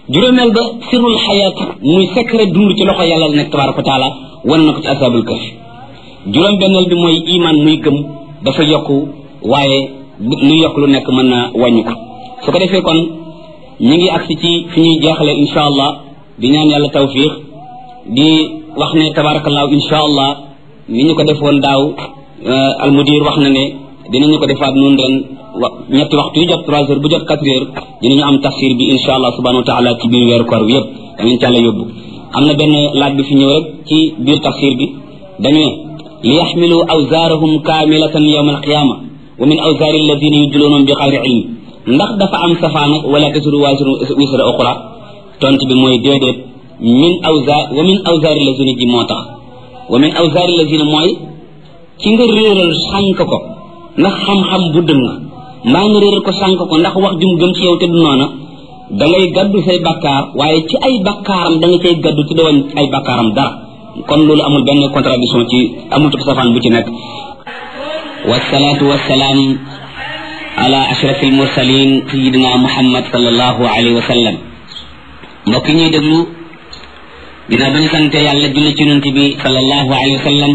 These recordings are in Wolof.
juróomeel ba sirrul xayaat muy secret dund ci loxo yàlla nekk tabaraka wa taala wan na ko ci ashabul kahf juróom benneel bi mooy iman muy gëm dafa yokku waaye lu yokk lu nekk mën na wàññi ko su ko defee kon ñi ngi agsi ci fi ñuy jeexale insha allah di ñaan yàlla tawfiq di wax ne tabarakallahu insha allah ni ñu ko defoon daaw almudir wax na ne dinañu ko defaat noonu ren ñetti waxtu yu jot 3 heures bu jot 4 heures dinañu am tafsir bi insha allah subhanahu wa taala ci biir weeru koor bi yëpp danañ ci yàlla yóbbu am na benn laaj bi fi ñëw rek ci biir tafsir bi dañu ne li yaxmilu awzaarahum kaamilatan yawma alqiyama wa min awzaari alladina yudluunahum bi xayri ilm ndax dafa am safaana wala tasiru waasiru wisra uxra tont bi mooy déedéet wa min awzaari alladina ji moo tax wa min awzaari alladina mooy ci nga réeral sànk ko ndax xam-xam bu dëng mbaa nga réeral ko sànk ko ndax wax jum gëm ci yow te du noona da ngay gaddu say bakkaar waaye ci ay bakkaaram da nga cay gaddu ci doon ay bakkaaram dara kon loolu amul benn contradiction ci amul tukki safaan bu ci nekk wasalaatu wasalaam ala ashrafil mursalin sayidina muhammad sallallahu alayhi wa sallam mbokk ñuy déglu dina bañu sante yàlla julli ci yonent bi sallallahu alayhi wa sallam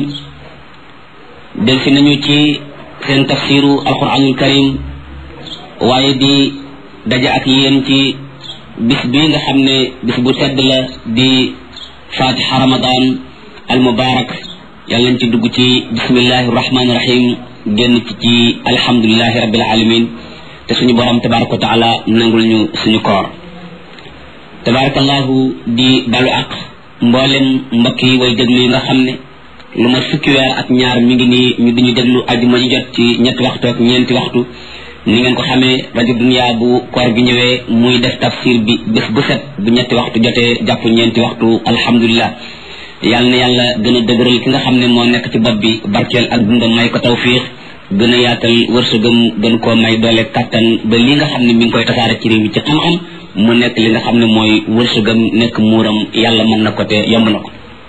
del si nañu ci seen tafsiru alquranul karim waaye di daje ak yéen ci bis bi nga xam ne bis bu tedd la di fatiha ramadan al mubarak yàlla nañ ci dugg ci bismillahi rahmani rahim génn ci alhamdulillahi rabbil alamin te suñu borom tabaraka wa taala nangul ñu suñu koor tabarakallahu di balu ak mboolem mbokk yi way déglu yi nga xam ne lu ma fukki weer ak ñaar mi ngi nii ñu diñu déglu ajuma ji jot ci ñetti waxtu ak ñeenti waxtu ni ngeen ko xamee rajo dunya bu koor gi ñëwee muy def tafsir bi bés bu set bu ñetti waxtu jotee jàpp ñeenti waxtu alhamdulillah yàlla na yàlla gën a dëgëral ki nga xam ne moo nekk ci bopp bi barkeel ak dundam may ko tawfiix gën a yaatal wërsëgam gën koo may doole kattan ba li nga xam ne mi ngi koy tasaare ci réew mi ci xam-xam mu nekk li nga xam ne mooy wërsëgam nekk muuram yàlla mën na ko te yomb na ko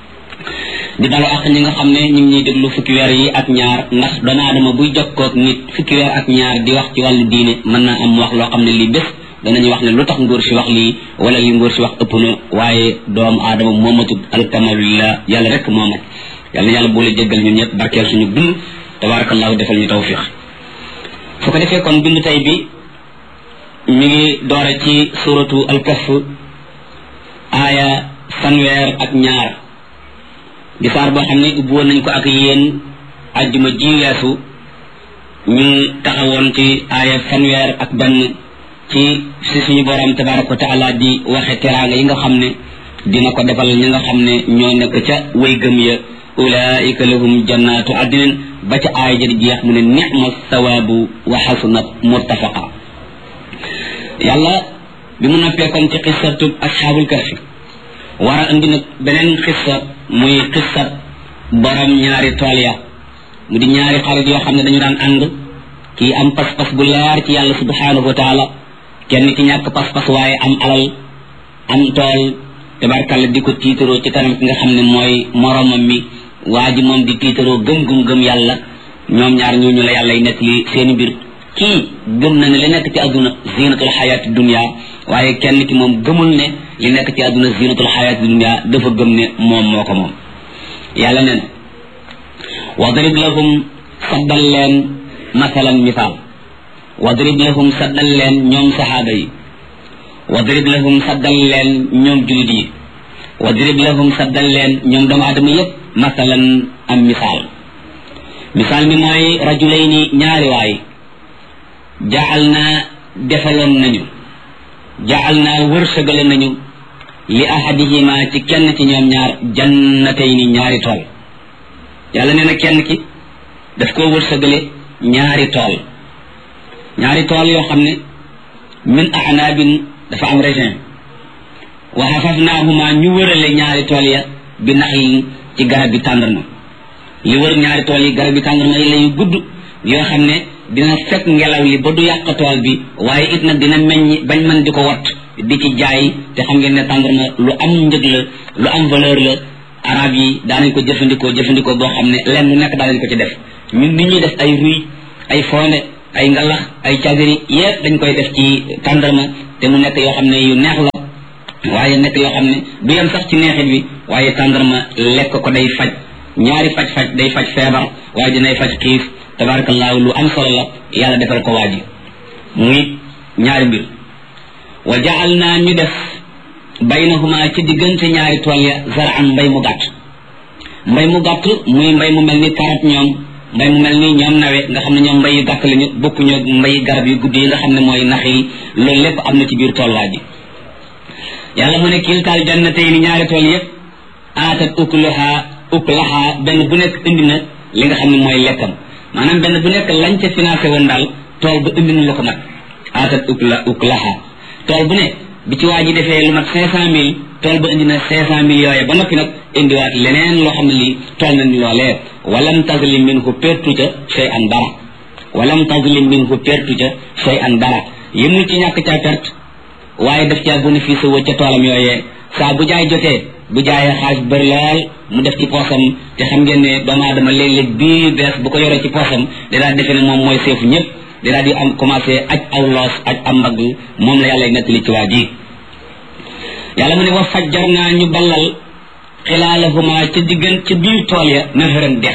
di balu ak ñi nga xam ne ñu ngi ñuy déglu fukki weer yi ak ñaar ndax doomu aadama buy jokkoog nit fukki weer ak ñaar di wax ci wàllu diine mën naa am wax loo xam ne lii bés danañu wax ne lu tax ngóor si wax lii wala li ngóor si wax ëpp na waaye doomu aadama moomatut alkamalullah yàlla rek moomat yàlla boole jéggal ñun ñëpp barkeel suñu dund tabarakallahu defal ñu tawfiq su ko defee kon bindu tey bi mi ngi doore ci suratu alkaf aaya fanweer ak ñaar di saar boo xam ne ubbi woon nañ ko ak yéen ajjuma ji weesu ñu taxawoon ci aaya fanweer ak benn ci si suñu borom tabaraka wa taala di waxe teraanga yi nga xam ne dina ko defal ñi nga xam ne ñoo nekk ca way gëm ya ulaika lahum jannatu adnin ba ca aaya ja di jeex mu ne ni'ma sawabu wa hasunat murtafaqa yàlla bi mu noppee kon ci xissatu ashabul kahfi war a indi nag beneen xissa muy xissa borom ñaari tool ya mu di ñaari xarit yoo xam ne dañu daan ànd kii am pas-pas bu leer ci yàlla subhanahu wa taala kenn ci ñàkk pas-pas waaye am alal am tool tabarkalla di ko tiitaroo ci kanam ki nga xam ne mooy moromam mi waa ji moom di tiitaroo gëm yàlla ñoom ñaar ñooñu la yàlla y nekk li seeni mbir kii gëm na ne li nekk ci àdduna zinatul xayaati dunia waaye kenn ki moom gëmul ne li nekk ci àdduna zinatul xayaati dunia dafa gëm ne moom moo ko moom yàlla nee na wadrib lahum saddal leen masalan misaal wadrib lahum saddal leen ñoom saxaaba yi wadrib lahum saddal leen ñoom julit yi wadrib lahum saddal leen ñoom doomu aadama yépp masalan am misaal mi mooy rajulayni ñaari waay jaal naa defaloon nañu jaal naa wërsëgale nañu li ahadihima ci kenn ci ñoom ñaar jannatayni ñaari tool yàlla nee na kenn ki daf koo wërsëgale ñaari tool yoo xam ne min a'nabin dafa am raisin wa hafafnahuma ñu wërale ñaari tool ya bi naxlin ci garab bi tàndarma li wër ñaari tool yi garab bi tàndarma yi la yu gudd yoo xam ne dina fekk ngelaw li ba du yàq tool bi waaye it nag dina meññ bañ mën di ko wat di ci jaay te xam ngeen ne tàndarma lu am njëg la lu am valeur la arab yi daanañ ko jëfandikoo boo xam ne lenn lu nekk daanañ ko ci def ñun ni ñuy def ay ruy ay fonde ay ngalax ay cagiri yépp dañ koy def ci tàndarma te mu nekk yoo xam ne yu neex la waaye nekk yoo xam ne du yem sax ci neexit bi waaye tàndarma lekk ko day faj ñaari faj day faj feebar waaye dinay faj xiif tabarakallahu lu am solo la yàlla defal ko waaji muy ñaari mbir wa jaal naa ñu def baynahuma ci diggante ñaari tool ya zar'an mbay mu gàtt muy mbay mu mel ni karat ñoom mbay mu mel ni ñoom nawe nga xam ne ñoom mbay yu gàtt lañu bokkuñu mbay garab yu guddi yi nga xam ne mooy nax yi loolu lépp am na ci biir tool waaji yàlla mu ne kiltaal jannatayni ñaari tool yëpp aatat uklaha benn bu nekk indi na li nga xam ne mooy lekkam maanaam benn bu nekk lañ ca financé woon daal tool ba indi na la ko mat aatat uklaha tool bu ne bi ci waa ji defee lu mat 500,000 tool ba indi na 500,000 yooye ba noppi nag indiwaat leneen loo xam ne lii tool nañ loolee walam tazlim minhu pertu ca shay'an dara yëmul ci ñàkk caa perte waaye daf caa bénéfice woo ca toolam yooyee saa bu jaay jotee bu jaayee xaalis bëri lool mu def ci poosam te xam ngeen ne doomu aadama léeg-léeg bii bees bu ko yoree ci poosam danaa defe ne moom mooy seefu ñëpp danaa di am commencé aj aw loos aj am mbagg moom la yàlla nettali ci waa ji yàlla mu ne wa fajjar naa ñu ballal xilaalahuma ca biir tool ya naharan dex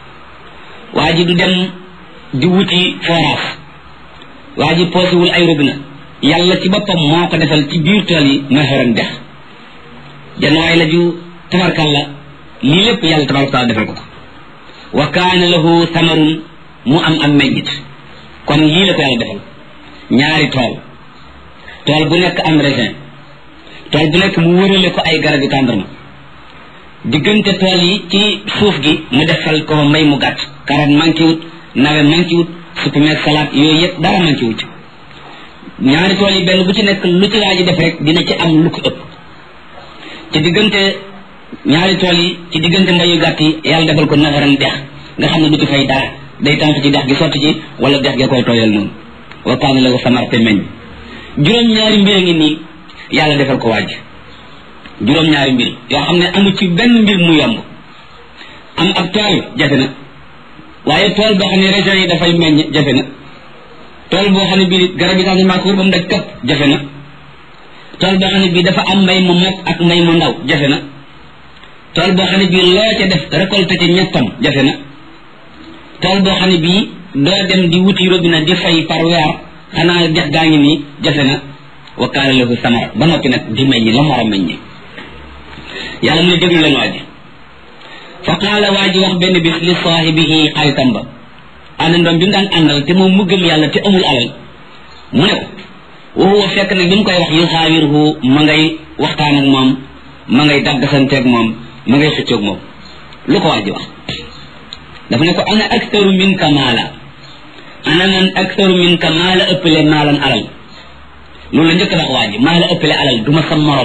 waa ji du dem di wuti forage waa ji poosiwul ay robinet yàlla ci boppam moo ko defal ci biir tool yi naharan dex janwaay la ju tabarkalla lii lépp yàlla tabaraka taala defal ko wa kaana lahu samarun mu am meññit kon lii la ko yàlla defal ñaari tool bu nekk am raisin tool bu nekk mu wërale ko ay garabi tàndarma diggante tool yi ci suuf gi mu defal ko mbay mu gàtt karat manqué wut nawe manqué wut supame salade yooyu yëpp dara manqué wut ñaari tool yi benn bu ci nekk lu ci waa ji def rek dina ci am lu ko ëpp ci diggante ñaari tool yi ci diggante mbayu gàtt yi yàlla defal ko nafaran dex nga xam ne du ci fay dara day tànk ci dex gi sotti ci wala dex gi koy tooyal noonu wa kaana lahu samar te meññ juróom-ñaari mbir ngi nii yàlla defal ko waaj juróom-ñaari mbir yoo xam ne amu ci benn mbir mu yomb am ab tool jafe na waaye tool boo xam ne régions yi dafay meññ jafe na tool boo xam ne bii garab yi daal maa ko ba mu daj këpp jafe na tool boo xam ne bii dafa am mbay mu mag ak mbay mu ndaw jafe na tool boo xam ne bii loo ca def récolté ci ñettam jafe na tool boo xam ne bii doo dem di wuti robinet di fay par weer xanaa dex gaa ngi nii jafe na wa kaana lahu samar ba noppi nag di meññ la mu war a meññi yàlla mu ne déglu leen waa ji fa qaala waa ji wax benn bis li saahibihi xaritam ba àndandoom bi mu daan àndal te moom mu gëm yàlla te amul alal mu ne ko waxuwa fekk nag bi mu koy wax yu xaawiruhu ma ngay waxtaan ak moom ma ngay daggasanteeg moom ma ngay xëccoog moom lu ko waa ji wax dafa ne ko ana aktaru minka maala ana man aktaru minka maala ëppale maalan alal loolu la njëkk wax waa ji maa la ëppale alal duma sa morom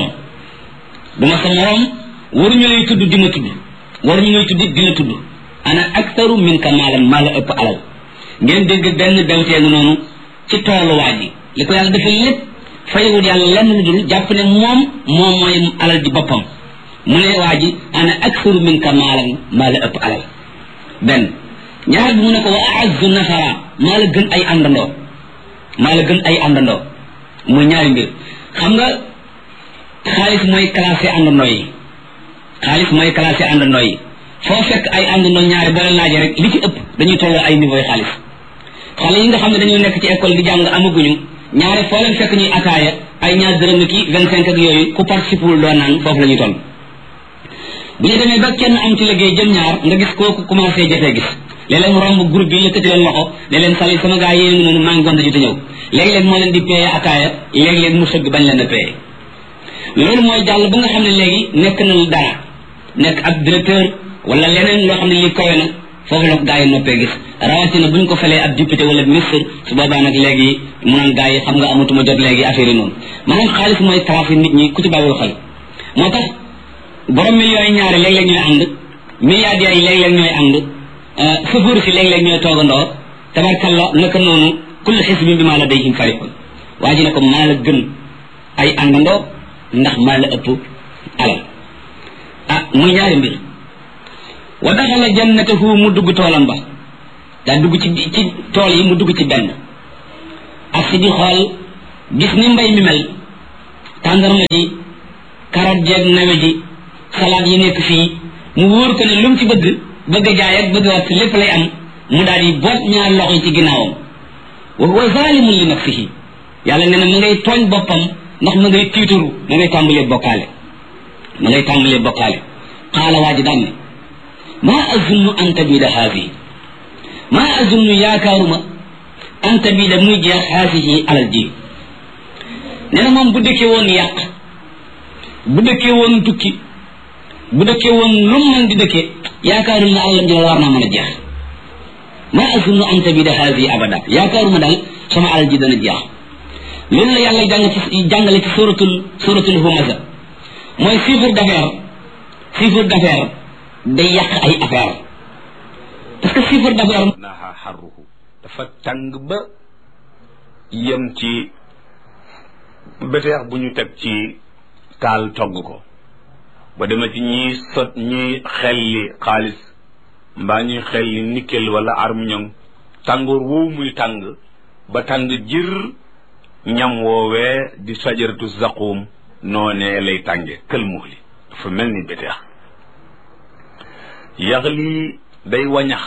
waruñu lay tudd di ma tudd waruñu lay tudd di la tudd ana aktaru minka maalan maa la ëpp alal ngeen dégg benn bewteenu noonu ci toolu waa ji li ko yàlla defal lépp fayewul yàlla lenn lu dul jàpp ne moom mooy alal ji boppam mu ne waa ji ana aktaru minka maalan maa la ëpp alal benn ñaar bi mu ne ko wa aazzu nafara maa la gën ay àndandoo muy ñaari mbir xam nga xaalis mooy classé àndandoo yi foo fekk ay àndandoo ñaari boo leen laajee rek li ci ëpp dañuy tolloo ay niveau yi xaalis xale yi nga xam ne dañuy nekk ci école di jàng amaguñu ñaari foo leen fekk ñuy ataaya ay ñaar dërëm ki 25 ak yooyu ku participe wul doo naan foofu la ñuy toll bu ñu demee ba kenn am ci liggéey jëm ñaar nga gis kooku commencé jafee gis léeg-léeg mu romb groupe bi yëkkati leen loxo ne leen sali sama gaa yéen ngi noonu maa ngi gont ji te ñëw léeg-léeg moo leen di paye ataaya léeg-léeg mu sëgg bañ leen a paye loolu mooy jàll ba nga xam ne léegi nekk na dara nekk ab directeur wala leneen loo xam ne li kawe na foofu la ko gaa yi noppee gis rawatina bu ñu ko falee ab député wala ministre su boobaa nag léegi mu naan gaa yi xam nga amatuma jot léegi affaire yi noonu maanaam xaalis mooy tracé nit ñi ku ci bàyyiwul xel moo tax borom millions yi ñaari léeg-léeg ñooy ànd milliardaires yi léeg-léeg ñooy ànd sufur si léeg-léeg ñooy toogandoo tabarkalla naka noonu kullu xisbin bimaa ladayhim farihun waa ji ne ko maa la gën ay àndandoo ndax maa la ëpp alal muy ñaari mbir wa daxala jannatahu mu dugg toolam ba daa dugg ci tool yi mu dugg ci benn ak si di xool gis ni mbay mi mel tàndarma ji carotte jeeg nawe ji salade yi nekk fii mu wóor ko ne lu mu ci bëgg jaay ak bëgg wax lépp lay am mu daal di boot ñaar loxo yi ci ginnaawam wa huwa zalimun li nafsihi yàlla nee na mu ngay tooñ boppam ndax mu ngay tiituru ma ngay tàmbalee bokkaale qaala waa ji daan ne maa azunnu an tabida haadihi maa azunnu yaakaaruma an tabida muy jeex haadihi alal ji nee na moom bu dëkkee woon yàq bu dëkkee woon tukki bu dëkkee woon lu mu mën di dëkkee yaakaarul na alalam ji war naa mën a jeex maa azunnu an tabida haadihi abada yaakaaruma daal sama alal ji dana jeex loolu la yàlla jàngale ci suratul humaza mooy chiffre d'affaires day yàq ay affaire parce que chiffre d'affaires naha xarruhu dafa tàng ba yem ci beteex bu ñu teg ci taal togg ko ba dema ci ñiy xelli xaalis mbaa ñuy xelli nickel wala armiñom tàngoor woowu muy tàng ba tàng jër ñam woowee di sajaratu zaqum noonee lay tànge kël muxli dafa mel ni beteex yaxli day wañax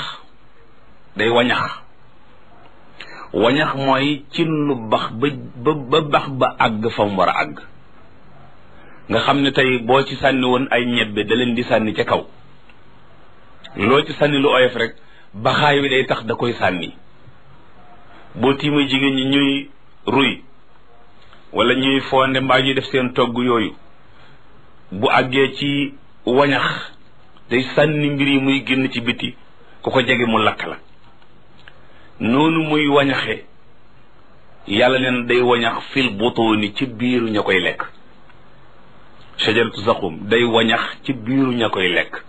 mooy ci lu bax ba bax ba àgg fa mu war a àgg nga xam ne tey boo ci sànni woon ay ñebbe da leen di sànni ca kaw loo ci sànni lu oyof rek baxaay wi day tax da koy sànni boo tiimee jigéen ñi ñuy ruy wala ñuy fonde mbaa ñuy def seen togg yooyu bu àggee ci wañax day sànni mbir yi muy génn ci biti ku ko jege mu lakk la noonu muy wañaxe yàlla neen day wañax fil butuuni ci biiru ña koy lekk shajaratu zaqum day wañax ci biiru ña koy lekk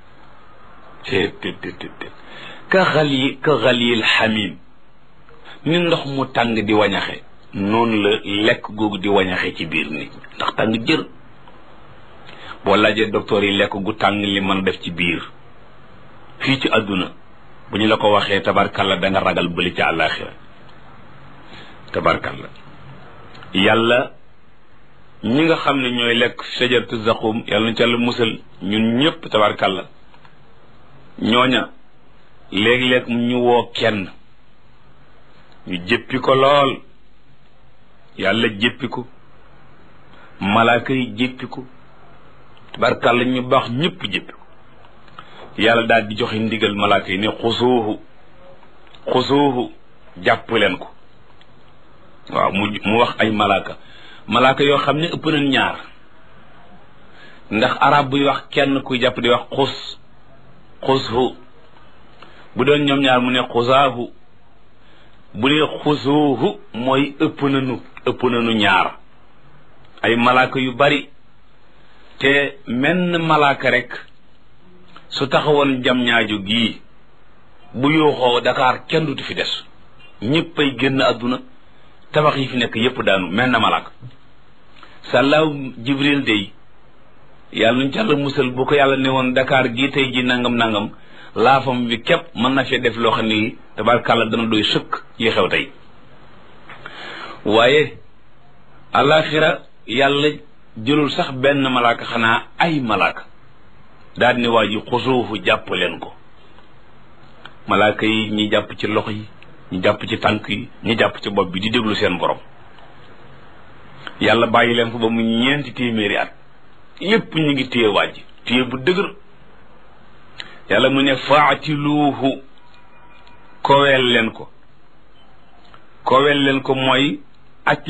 ka xalil xamim ni ndox mu tàng di wañaxe noonu la lekk googu di wañaxe ci biir nit ndax tàng jër boo laajee docteur yi lekk gu tàng li mën a def ci biir fii ci àdduna bu ñu la ko waxee tabarkalla da nga ragal bëli ca àllaaxira tabarkalla yàlla ñi nga xam ne ñooy lekk shajaratu zaqum yàlla na ci yàlla musal ñun ñëpp tabarkalla ñooña léeg-léeg ñu woo kenn ñu jëppi ko lool yàlla jëppi ko malaaka yi jëppi ko tabarkalla ñu baax ñëpp jëppi ko yàlla daal di joxe ndigal malaaka yi ne xusuuhu jàpp leen ko waaw mu wax ay malaaka yoo xam ne ëpp nañ ñaar ndax arab buy wax kenn kuy jàpp di wax xushu bu doon ñoom ñaar mu ne xusaahu bu ne xusuuhu mooy ëpp nañu ñaar ay malaaka yu bari te menn malaaka rek su taxawoon jam ñaaju gii bu yuuxoo Dakar kenn dutu fi des ñëppay génn àdduna tabax yi fi nekk yépp daanu menn malaaka sàllaaw Jibril day yàlla nuñ càlla musal bu ko yàlla ne woon Dakar gii tey ji nangam laafam bi képp mën na fee def loo xam ni tabarkàlla dana doy sëkk yi xew tey waaye alaxira yàlla jëlul sax benn malaaka xanaa ay malaaka daal ni waa ji xusuufu jàpp leen ko malaaka yi ñi jàpp ci loxo yi ñi jàpp ci tànk yi ñi jàpp ci bopp bi di déglu seen borom yàlla bàyyi leen ko ba mu 4 téeméeri at yépp ñu ngi téye waa ji téye bu dëgër yàlla mu ne faatiluuhu koweel leen ko mooy aj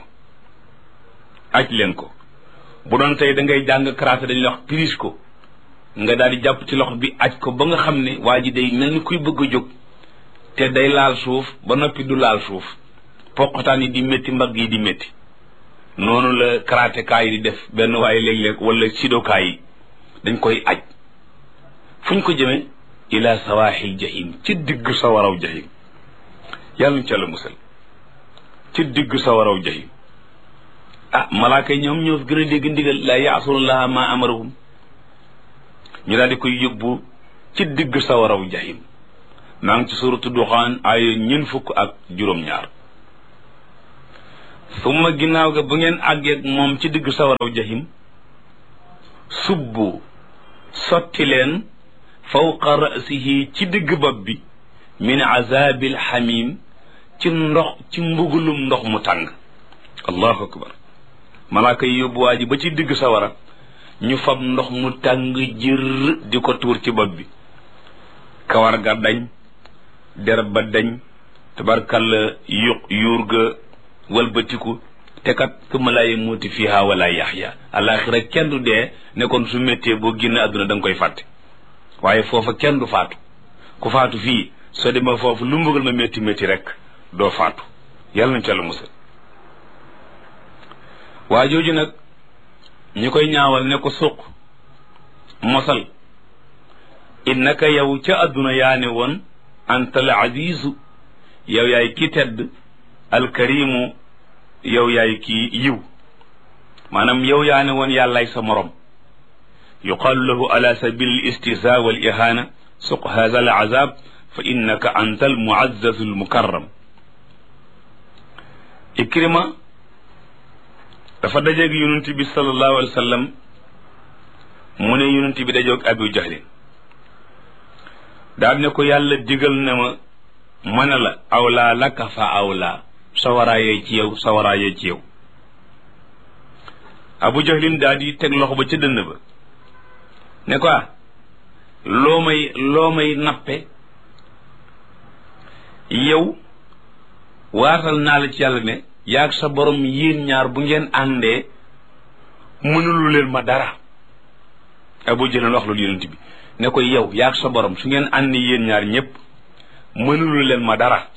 leen ko bu doon tey da ngay jàng karaté dañuy wax prise ko nga daal di jàpp ci loxo bi aj ko ba nga xam ne waa ji day mel ni kuy bëgg a jóg te day laal suuf ba noppi du laal suuf poqataan yi di métti mbagg yi di métti noonu la karaté kaa yi di def benn waaye léeg-léeg wala sidokaa yi dañ koy aj fu ñu ko jëmee ila sawaaxil jahim ci digg sawaraw jahim yàlla ñu ca la musal ci digg sawaraw jahim malaaka yi ñoom ñoo fi gën a dégg ndigal la yaasunallaha ma amarahum ñu daal di koy yóbbu ci digg sawaraw jahim maa ngi ci suratu duxaan ay 40 summa ginnaaw ga bu ngeen àggeeg moom ci digg sawaraw jahim subbu sotti leen fawqa ra'sihi ci digg bopp bi min azabil xamim ci mbugulum ndox mu tàng. allahu akbar. malaaka yi yóbbu waa ji ba ci digg sawara ñu fab ndox mu tàng jër di ko tuur ci bopp bi. kawar ga dañ, derab ba dañ, tabarkalla yuur ga walbatiku, te kat summa laa yamuutu fiha wala yaxya. alaxira kenn du dee ne kon su méttee boo génn àdduna da nga koy fàtte, waaye foofa kenn du faatu. ku faatu fii soo demee foofu lu mbugal ma métti métti rek doo faatu. yàlla nañ ci Yàlla musal. waa jooju nag ñi koy ñaawal ne ko suq mosal, innaka yow ca àdduna yaa ne woon anta al azizu, yow yaay ki tedd, alkarimu, yow yaay ki yiw. maanaam yow yaa ne woon yàllaay sa morom. yuqaalu lahu ala sabil istihza wal ihana suq hadha al azab fa innaka anta al muazzazu al mukarram. Ikrima dafa dajeeg yonent bi sallallahu alayhi wa sallam, mu ne yonent bi dajeeg Abu Jahlin daal ne ko yàlla digal na ma mën a la awlaa laka fa awlaa, sawaraayee ci yow sawaraayee ci yow. Abu Jahlin daal di teg loxo ba ca dënn ba ne ko loo may nappe, yow waatal naa la ci yàlla ne yaag sa borom yéen ñaar bu ngeen àndee mënulu leen ma dara. Abu Jahlin wax loolu yonent bi ne ko yow yaag sa borom su ngeen àndee yéen ñaar ñépp mënulu leen ma dara.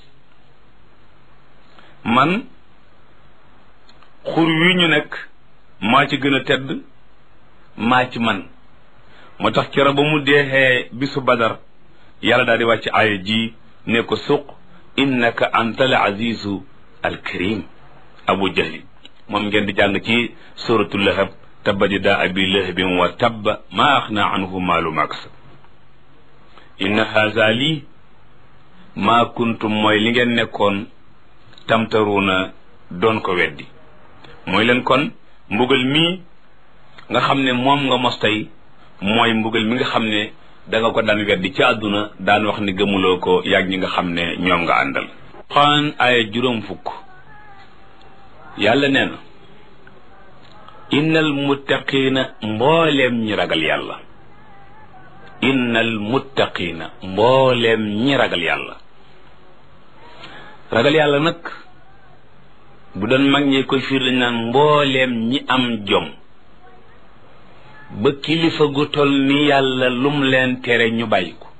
man xur wi ñu nekk maa ci gën a tedd, maa ci man. moo tax keroog ba mu deexee bisu Badar yàlla daal di wàcc aaya ji ne ko suq innaka anta al azizu al karim. Abu Jahlin moom ngeen di jàng ci suratu Lahab, tabbat yadaa abi lahabin wa tabba maa axnaa anhu maalu ma kasab. inna haza lii maa kuntum mooy li ngeen nekkoon tamtaruuna doon ko weddi. mooy leen kon mbugal mii nga xam ne moom nga mos tey mooy mbugal mi nga xam ne danga ko daan weddi ci àdduna, daan wax ni gëmuloo ko yàgg ñi nga xam ne ñoom nga àndal. xaan aaya juróom fukk yàlla nee na innal muttaqiina mbooleem ñi ragal yàlla. innal muttaqiina mbooleem ñi ragal yàlla. ragal yàlla nag bu doon mag ñee koy fiir dañ naan mbooleem ñi am jom ba kilifa gu toll ni yàlla lum leen tere ñu bàyyi ko.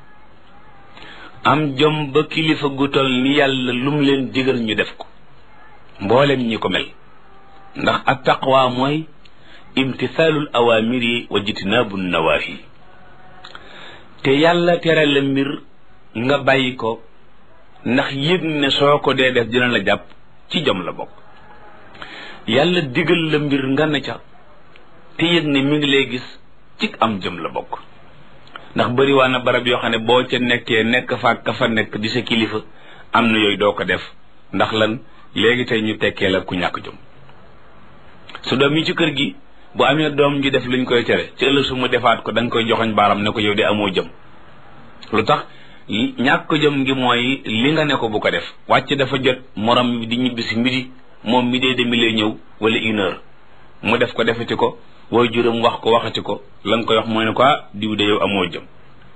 am jom ba kilifa gu toll ni yàlla lum leen digal ñu def ko. mbooleem ñi ko mel. ndax at taqwa mooy imtisaalul awaamiri wa jitnaabu nawaahi. te yàlla tere la mbir nga bàyyi ko ndax yëg ne soo ko dee def dina la jàpp, ci jom la bokk. yàlla digal la mbir nga ne ca te yëg ne mi ngi lay gis, ci am jom la bokk. ndax bëri waa na barab yoo xam ne boo ca nekkee nekk fa ka fa nekk di sa kilifa, am na yooyu doo ko def. ndax lan léegi tey ñu tekkee la ku ñàkk jom. su doom yi ci kër gi bu amee doom ji def luñ koy tere, ci ëllëg su mu defaat ko da nga koy joxoñ baaram ne ko yow de amoo jëm. lu tax ñàkk jëm ngi mooy li nga ne ko bu ko def. wàcc dafa jot morom di ñibbisi midi, moom mi dee demi lay ñëw wala 1 heure mu def ko defati ko, way juróom wax ko waxati ko, la nga koy wax mooy ne ko diw de yow amoo jëm.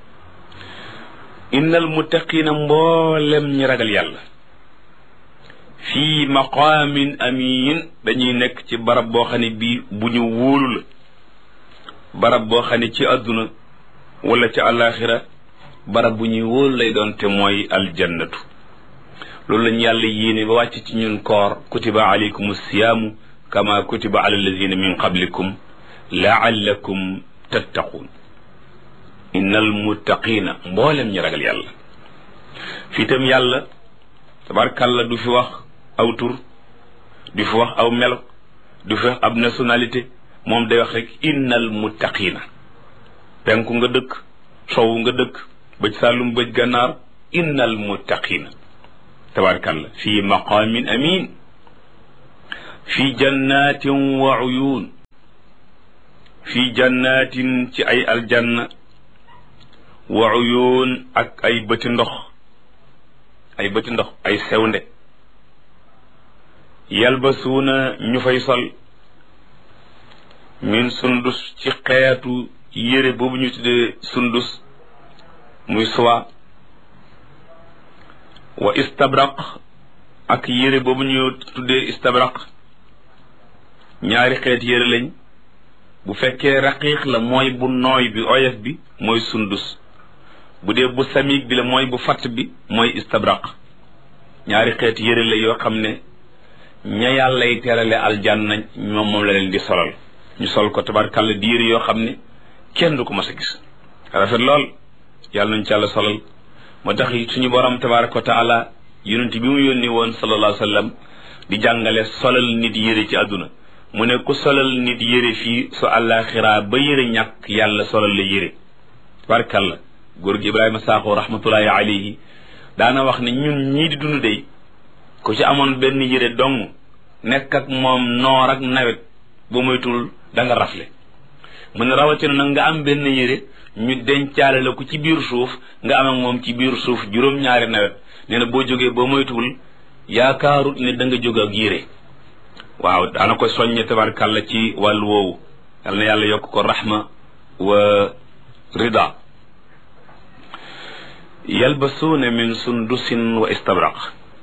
innal muttaqiina mboolem ñi ragal yàlla fii maqaamin amin dañuy nekk ci barab boo xam ne bii bu ñu wóolu la. barab boo xam ne ci àdduna wala ci àllaaxira barab bu ñuy wóolu lay doon, te mooy aljannatu. loolu lañu yàlla yéene ba wàcc ci ñun koor. kutiba alaykum siyaamu kama kutiba ala alladina min qablikum laallakum tattaquun. innal muttaqiina mboolem ñi ragal yàlla. fii tam yàlla tabarkàlla du fi wax aw tur, du fi wax aw melo, du fi wax ab nationalité. moom day wax rek innal muttaqiina. penku nga dëkk, sowu nga dëkk, bëj sàllum bëj gànnaar, innal muttaqiina tabarkàlla fii maqaamin amin fi jannatin wa uyun. fi jannatin ci ay aljanna wa uyun ak ay bëti ndox ay sewnde yalbasuuna ñu fay sol min sundus ci xeetu yére boobu ñu tuddee sundus muy soie wa istabraq ak yére boobu ñu tuddee istabraq ñaari xeet yére lañ bu fekkee raqiq la mooy bu nooy bi oyof bi mooy sundus bu dee bu samig bi la mooy bu fatt bi mooy istabraq ñaari xeet yére la yoo xam ne ña yàllay terale aljanna ñoom moom la leen di solal ñu sol ko tabarkàlla di yére yoo xam ne kenn du ko mas a gis rafet lool yàlla nañu ci yàlla solal moo tax suñu borom tabaraka wa taala yonent bi mu yónni woon sallallahu alayhi wa sallam di jàngale solal nit yére ci àdduna mu ne ku solal nit yére fii su àllaaxira ba yére ñàkk yàlla solal la yére tabarkàlla góor gi Ibrahima Sakho rahmatullahi alayhi daana wax ne ñun ñii di dund dey ku ci amoon benn yére dong nekk ak moom noor ak nawet ba moytul da nga rafle mu ne rawatina nag nga am benn yére ñu dencaale la ko ci biir suuf nga am ak moom ci biir suuf juróom-ñaari nawet nee na boo jógee ba moytuwul yaakaarut ne da nga jóg ak yére waaw daana ko soññe tabarkàlla ci wàllu woowu yal na yàlla yokk ko rahma wa rida yalbasuuna min sundusin wa istabraq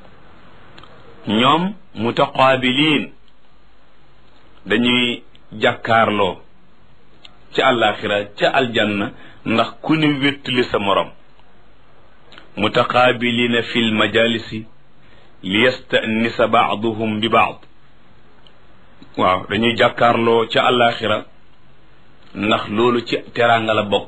ñoom mutaqaabiliin dañuy jàkkaarloo ca àllaaxira ca aljanna ndax ku ne wéttali sa morom mutaqaabiliina fi lmajalisi li yastanisa baaduhum bi baad waaw dañuy jàkkaarloo ca àllaaxira ndax loolu ci teraanga la bokk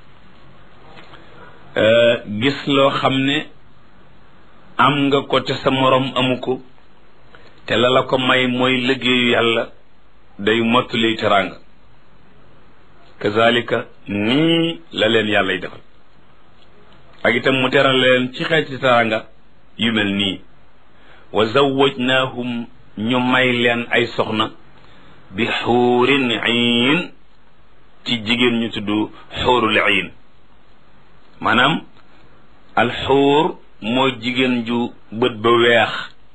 gis loo xam ne am nga ko te sa morom amu ko te la la ko may mooy liggéeyu yàlla day mottali teraanga kazalika nii la leen yàllay defal ak itam mu teral leen ci xeeti teraanga yu mel nii wa zawwajnaahum ñu may leen ay soxna bi xuurin iin ci jigéen ñu tudd xuurul iin maanaam alxuur mooy jigéen ju bët ba weex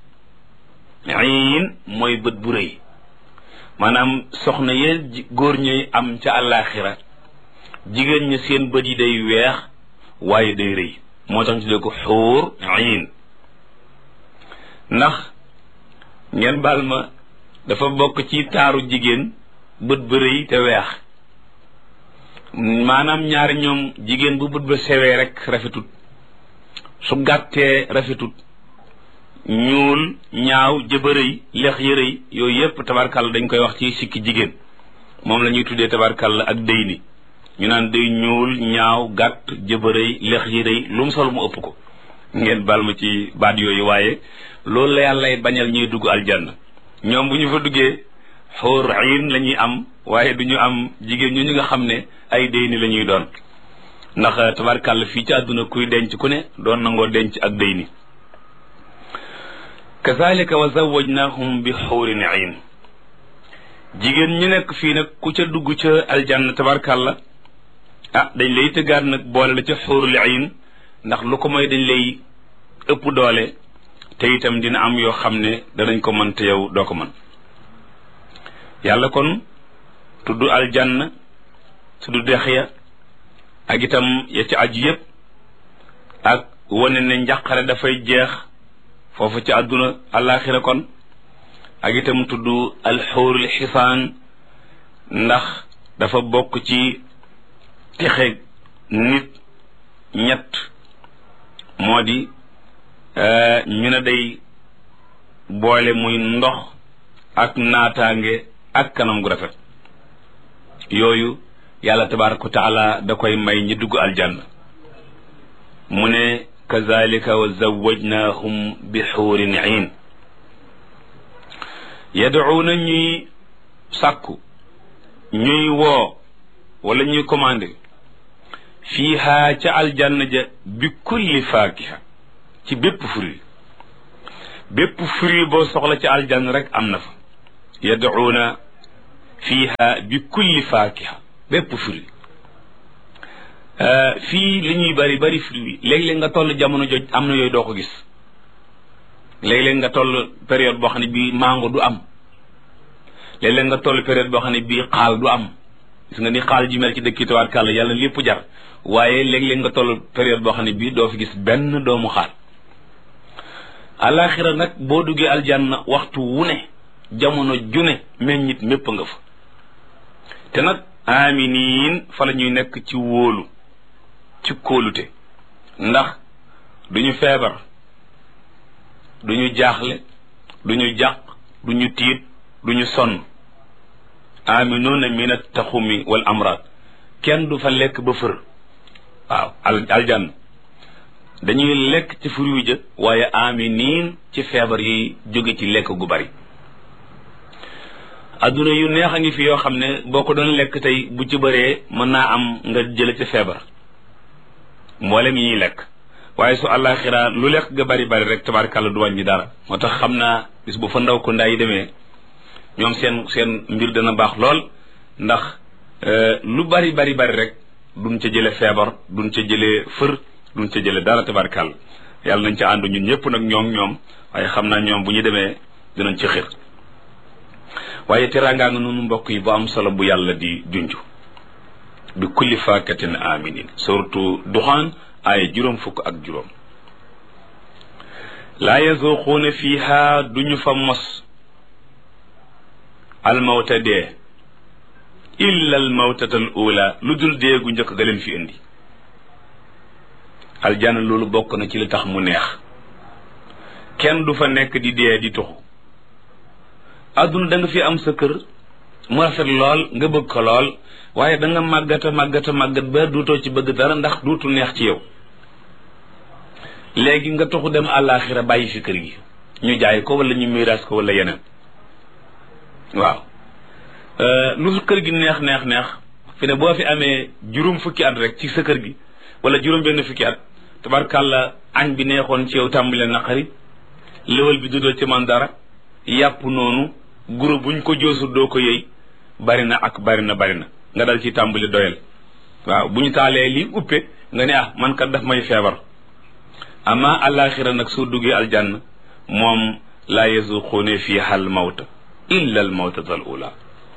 iin mooy bët bu rëy maanaam soxna yee góor ñuy am ca àllaaxira jigéen ñi seen bët yi day weex waaye day rëy moo tax ñu tuddee ko xuur iin ndax ngeen baal ma dafa bokk ci taaru jigéen bët ba rëy te weex maanaam ñaari ñoom jigéen bu bët ba sewee rek rafetut su gàttee rafetut ñuul ñaaw jëbërëy lex yërëy yooyu yépp tabarkàlla dañ koy wax ci sikki jigéen moom la ñuy tuddee tabarkàlla ak dëy ni ñu naan day ñuul ñaaw gàtt jëbërëy lex yërëy lu mu sol mu ëpp ko ngeen baal ma ci baat yooyu waaye loolu la yàllay bañal ñuy dugg aljanna ñoom bu ñu fa duggee xóor ayin la ñuy am waaye du ñu am jigéen ñu nga xam ne ay dëy ni la ñuy doon ndax tabarkàlla fii ci àdduna kuy denc ku ne doon nangoo denc ak dëy ni kazalika wa zawajnahum bi xuurin ayn jigéen ñu nekk fii nag ku ca dugg ca aljanna tabarkàlla dañ lay tëggaat nag boole la ca xuurul ayn ndax lu ko mooy dañ lay ëpp doole te itam dina am yoo xam ne danañ ko mën te yow doo ko mën yàlla kon tudd aljanna tudd dex ya ak itam ya ci aju yépp ak wane ne njàqare dafay jeex foofu ci àdduna àllaaxira kon ak itam tudd alxuurul xisaan ndax dafa bokk ci texe nit ñett moo di ñu ne day boole muy ndox ak naataange ak kanam gu rafet yooyu yàlla tabaraka wa taala da koy may ñi dugg aljanna mu ne kazalika wa zawajnahum bi xuurin iin yad'uuna ñuy sàkku ñuy woo wala ñuy commandé fiiha ca aljanna ja bi kulli faakiha ci bépp fruit boo soxla ca aljanna rek am na fa yad'uuna fiiha bi kulli faakiha bépp fruit fii li ñuy bari bari fruit léeg-léeg nga toll jamono joj am na yooyu doo ko gis léeg-léeg nga toll période boo xam ne bii mango du am léeg-léeg nga toll période boo xam ne bii xaal du am gis nga ni xaal ji mel ci dëkk yi tawaat kàlla yàlla lépp jar waaye léeg-léeg nga toll période boo xam ne bii doo fi gis benn doomu xaal alaxira nag boo duggee aljanna waxtu wu ne jamono june meññit mépp nga fa te nag aminiin fa la ñuy nekk ci wóolu ci kóolute ndax duñu feebar duñu jaaxle duñu jàq duñu tiit duñu sonn aminuuna min at-taxumi wal amraad kenn du fa lekk ba fër waaw aljanna dañuy lekk ci fur wi jë waaye aminiin ci feebar yi jóge ci lekk gu bari adduna yu neex a ngi fi yoo xam ne boo ko doon lekk tey bu ci bëree mën naa am nga jële ci feebar mboolem yi ñuy lekk waaye su àllaaxira lu lekk ga bari bari rek tabaarkàlla du wàññi dara moo tax xam naa bis bu fa ndaw ko ndaa yi demee ñoom seen mbir dana baax lool ndax lu bari bari bari rek duñ ca jële feebar duñ ca jële fër duñ ca jële dara tabaarkàlla yàlla nañ ca ànd ñun ñëpp nag ñoom waaye xam naa ñoom bu ñu demee dinañ ci xir waaye teraangaa nga noonu mbokk yi bu am solo bu yàlla di junju bi kulli faakatin aminin surtout duxaan ay juróom fukk ak juróom laa yazuquuna fiha duñu fa mos almawta dee illa almawtatal ula lu dul dee gu njëkk ga leen fi indi aljanna loolu bokk na ci li tax mu neex kenn du fa nekk di dee di tuxu adduna da nga fi am sa kër mu rafet lool nga bëgg ko lool waaye da nga màggat ba duutoo ci bëgg dara ndax duutu neex ci yow léegi nga toxu dem àllaaxira bàyyi fi kër gi ñu jaay ko wala ñu miiras ko wala yeneen waaw lu kër gi neex fi ne boo fi amee juróom fukki at rek ci sa kër gi wala juróom benn fukki at tabarkàlla añ bi neexoon ci yow tàmbale naqari léwal bi dudal ci man dara yàpp noonu guro buñ ko joosu doo ko yëy bari na nga dal ci tàmbali doyal waaw bu ñu taalee lii uppe nga ne man kat daf may feebar ama alaxira nag soo duggee aljanna moom laa yazuquuna fiha al mawta illa al mawtata al ula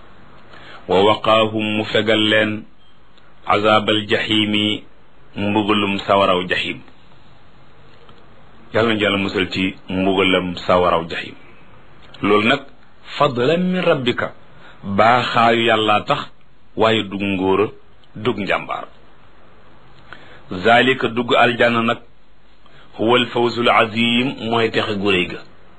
wa waqaahum mu fegal leen azabal jahimi mbugalum sawaraw jahim yàlla na yàlla musal ci mbugalam sawaraw jahim loolu nag fadlan min rabbika baaxaayu yàlla tax waaye dug ngóora dug njàmbaar zalika dugg aljanna nag huwa alfawzul azim mooy texe gu réy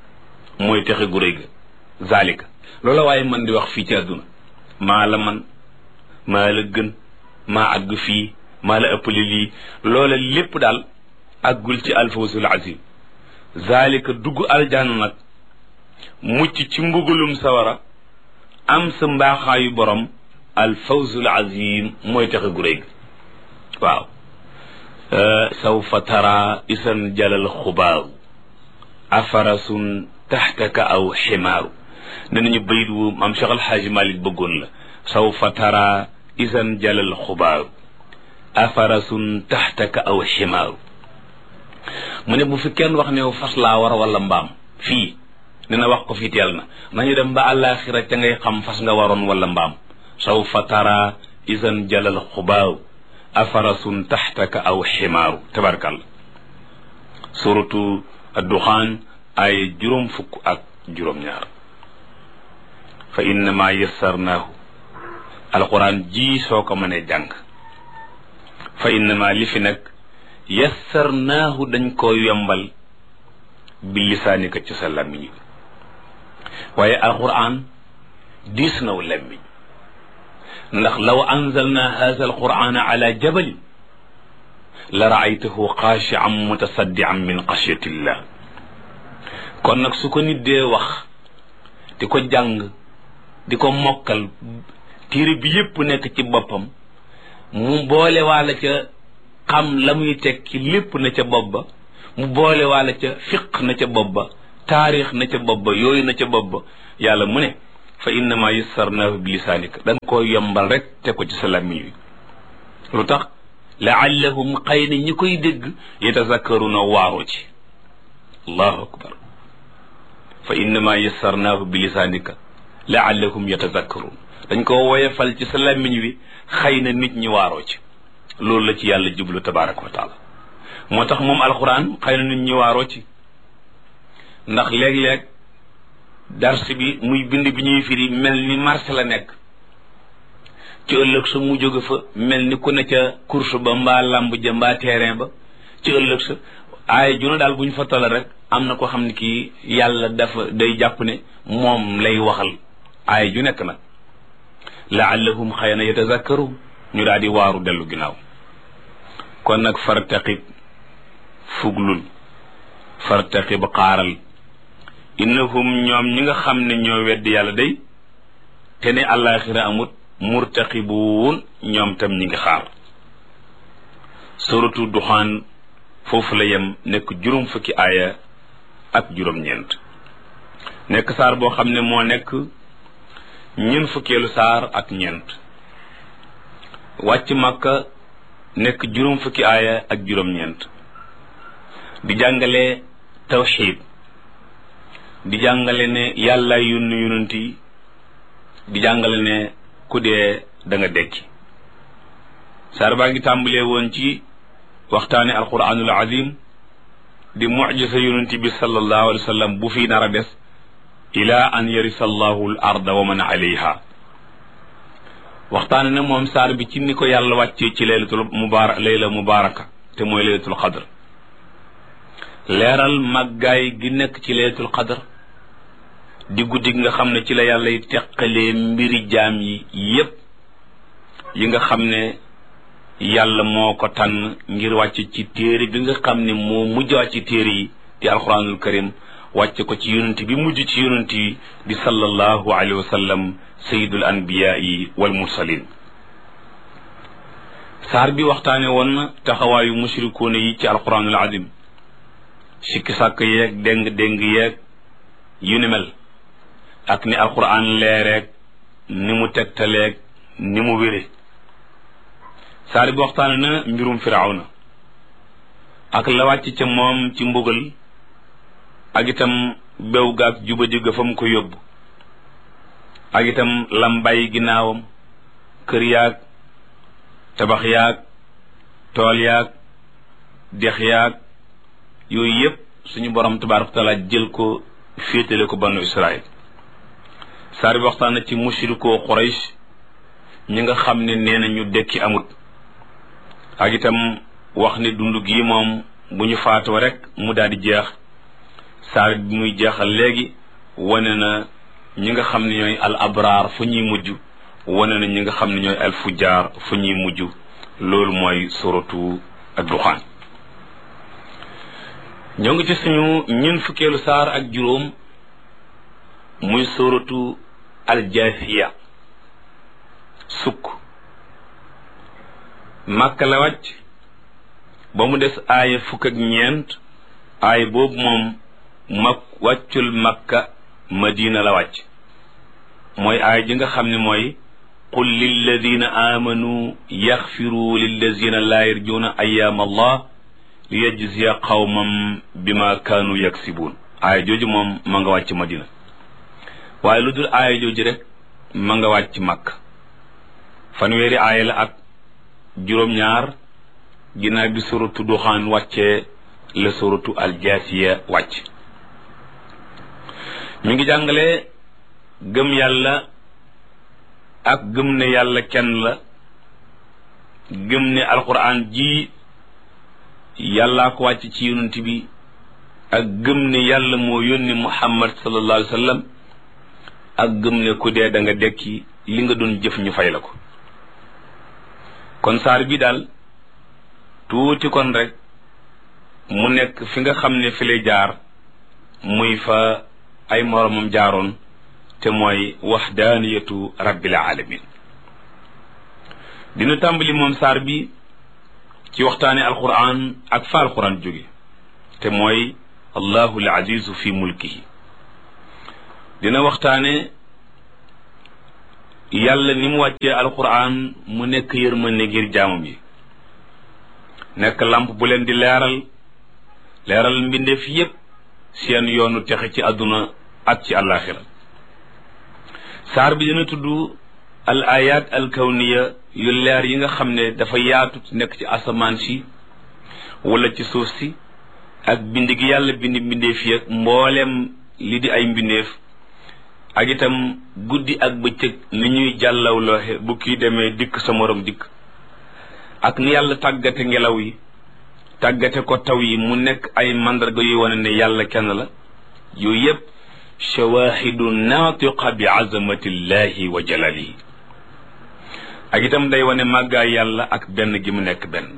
ga zalika loola waaye man di wax fii ci àdduna maa la man maa la gën maa àgg fii maa la ëppali lii loola lépp daal àggul ci alfawzul azim zalika dugg aljanna nag mucc ci mbugalum sawara am sa mbaaxaayu borom alfawzul azim mooy texe gu réy waaw sawfa tara isan jalal xubaaru afarasun taxtaka aw ximaaru ne nañu bayit wu maam Cheikh Alxaaji Malik bëggoon la sawfa tara isan jalal xubaaru afarasun taxtaka aw ximaaru mu ne bu fi kenn wax ne fas laa war wala mbaam fii ne na wax ko fii teel na nañu dem ba àllaaxira ca ngay xam fas nga waroon wala mbaam sawfa tara isan jalal xubaaru afarasun taxtaka aw ximaaru tabarkalla suratu adduxaan ay juróom fukk ak juróom-ñaar fa innama yassarnaahu alquran ji soo ko mënee jàng fa innama li fi nag yassarnaahu dañ koo yombal bi lisaanika ci sa làmmiñ waaye alquran diis naw làmmiñ ndax law anzalna haza alqurana ala jabalin la raaytahu xaashian mutasaddian min xashyatillah kon nag su ko nit dee wax di ko jàng di ko mokkal téere bi yépp nekk ci boppam mu boole waala ca xam la muy tekki lépp na ca bopp ba mu boole waala ca fiq na ca bopp ba taarix na ca bopp ba yooyu na ca bopp ba yàlla mu ne fa innama yassarnaahu bi lisaanika dañ koo yombal rek te ko ci sa làmmiñ wi lu tax laallahum xëy na ñi koy dégg yatazakkaruna waaroo ci allahu akbar fa innama yassarnaahu bi lisaanika laallahum yatazakkarun dañ ko woyefal ci sa làmmiñ wi xëy na nit ñi waaroo ci loolu la ci yàlla jublu tabaraka wa taala moo tax moom alquran xëy na nit ñi waaroo ci ndax léeg-léeg dars bi muy bind bi ñuy firi mel ni marché la nekk ci ëllëg sa mu jóge fa mel ni ku ne ca course ba mbaa lamb ja mbaa terrain ba ci ëllëg sa aaya juna daal bu ñu fa toll rek am na ko xam ne kii yàlla dafa day jàpp ne moom lay waxal aaya ju nekk nag laallahum xëy na yatazakkaru ñu daal di waaru dellu ginnaaw kon nag fartaqib fuglul fartaqib xaaral innahum ñoom ñi nga xam ne ñoo weddi yàlla day te ne àllaaxira amut murtaqibuun ñoom tam ñi ngi xaar suratu duxaan foofu la yem nekk juróom fukki aaya ak juróom-ñeent nekk saar boo xam ne moo nekk ñun fukkeelu saar ak ñeent wàcc Makka nekk juróom fukki aaya ak juróom-ñeent di jàngale tawxiid di jàngale ne yàlla yónni yonent yi di jàngale ne ku dee da nga dekki saar baa ngi tàmbalee woon ci waxtaane alquranul azim di mujisa yonent bi sallallahu alayhi wa sallam bu fi nar a des ila an yarisa allahu al arda wa man alayha waxtaane ne moom saar bi ci ni ko yàlla wàccee ci layla mubaraka te mooy laylatul qadr leeral màggaay gi nekk ci laylatul qadr di guddi gi nga xam ne ci la yàlla yi teqalee mbiri jaam yi yépp yi nga xam ne yàlla moo ko tànn ngir wàcc ci téere bi nga xam ne moo mujj wàcc ci téere yi di alquranul karim wàcce ko ci yonent bi mujj ci yonent yi di sallallahu alayhi wa sallam sayidul anbiyaai wal mursalin saar bi waxtaane woon na taxawaayu mushrikuuna yi ci alquranul azim sikki sàkk yeeg déng yeeg yu ni mel ak ni alquran leereeg ni mu tegtaleeg ni mu wére saar bi waxtaane na mbirum firawna ak la wàcc ca moom ci mbugal ak itam bew gaag jubadi ga fa mu ko yóbbu ak itam lam bàyyi ginnaawam kër yaag tabax yaag tool yaag dex yaag yooyu yépp suñu borom tabaaraka taala jël ko féetale ko banu Israël saar bi waxtaan na ci mushrikoo Quraysh ñi nga xam ne nee na ñu dekki amut ak itam wax ne dund gi moom bu ñu faatoo rek mu daal di jeex saar bi muy jeexal léegi wane na ñi nga xam ne ñooy al abraar fu ñuy mujj wane na ñi nga xam ne ñooy al fujjaar fu ñuy mujj loolu mooy suratu ad-Duxaan ñoo ngi ci suñu ñun fukkeelu saar ak juróom muy suratu al-Jaasiya sukk Makka la wàcc ba mu des aaya fukk ak ñeent aaya boobu moom wàccul Makka Madina la wàcc mooy aaya ji nga xam ne mooy qul lilladina amanu yaxfiru lilladina laa yarjuuna ayaam allah liyajziya qawmam bima kaanu yaksibuun aaya jooju moom ma nga wàcc Madina waaye lu dul aaya jooju rek ma nga wàcc Makka fanweeri aaya la ak juróom-ñaar ginnaaw bi suratu Duxaan wàccee la suratu Aljaasiya wàcc mi ngi jàngale gëm yàlla ak gëm ne yàlla kenn la gëm ne alquran ji yàllaa ko wàcc ci yonent bi ak gëm ne yàlla moo yónni Muhammad sallallahu alayhi wa sallam ak gëm ne ku dee da nga dekki li nga doon jëf ñu fay la ko kon saar bi daal tuuti kon rek mu nekk fi nga xam ne fi lay jaar muy fa ay moromam jaaroon te mooy waxdaaniyatu rabbil alamin dina tàmbali moom saar bi ci waxtaane alquran ak fa alquran jóge te mooy allahu al azizu fi mulkihi dina waxtaane yàlla ni mu wàccee alquran mu nekk yërmande ngir jaamam yi nekk lamp bu leen di leeral mbindeef yépp seen yoonu texe ci àdduna ak ci àllaaxira saar bi dina tudd al ayat al kawniya yu leer yi nga xam ne dafa yaatu nekk ci asamaan si wala ci suuf si ak bind gi yàlla bind mbindeef yi ak mbooleem li di ay mbindeef ak itam guddi ak bëccëg ni ñuy jàllawlooxe bu kii demee dikk sa morom dikk ak ni yàlla tàggate ngelaw yi tàggate ko taw yi mu nekk ay mandarga yuy wane ne yàlla kenn la yooyu yépp shawahidu naatiqa bi azamatillahi wa jalalihi ak itam day wane màggaay yàlla ak benn gi mu nekk benn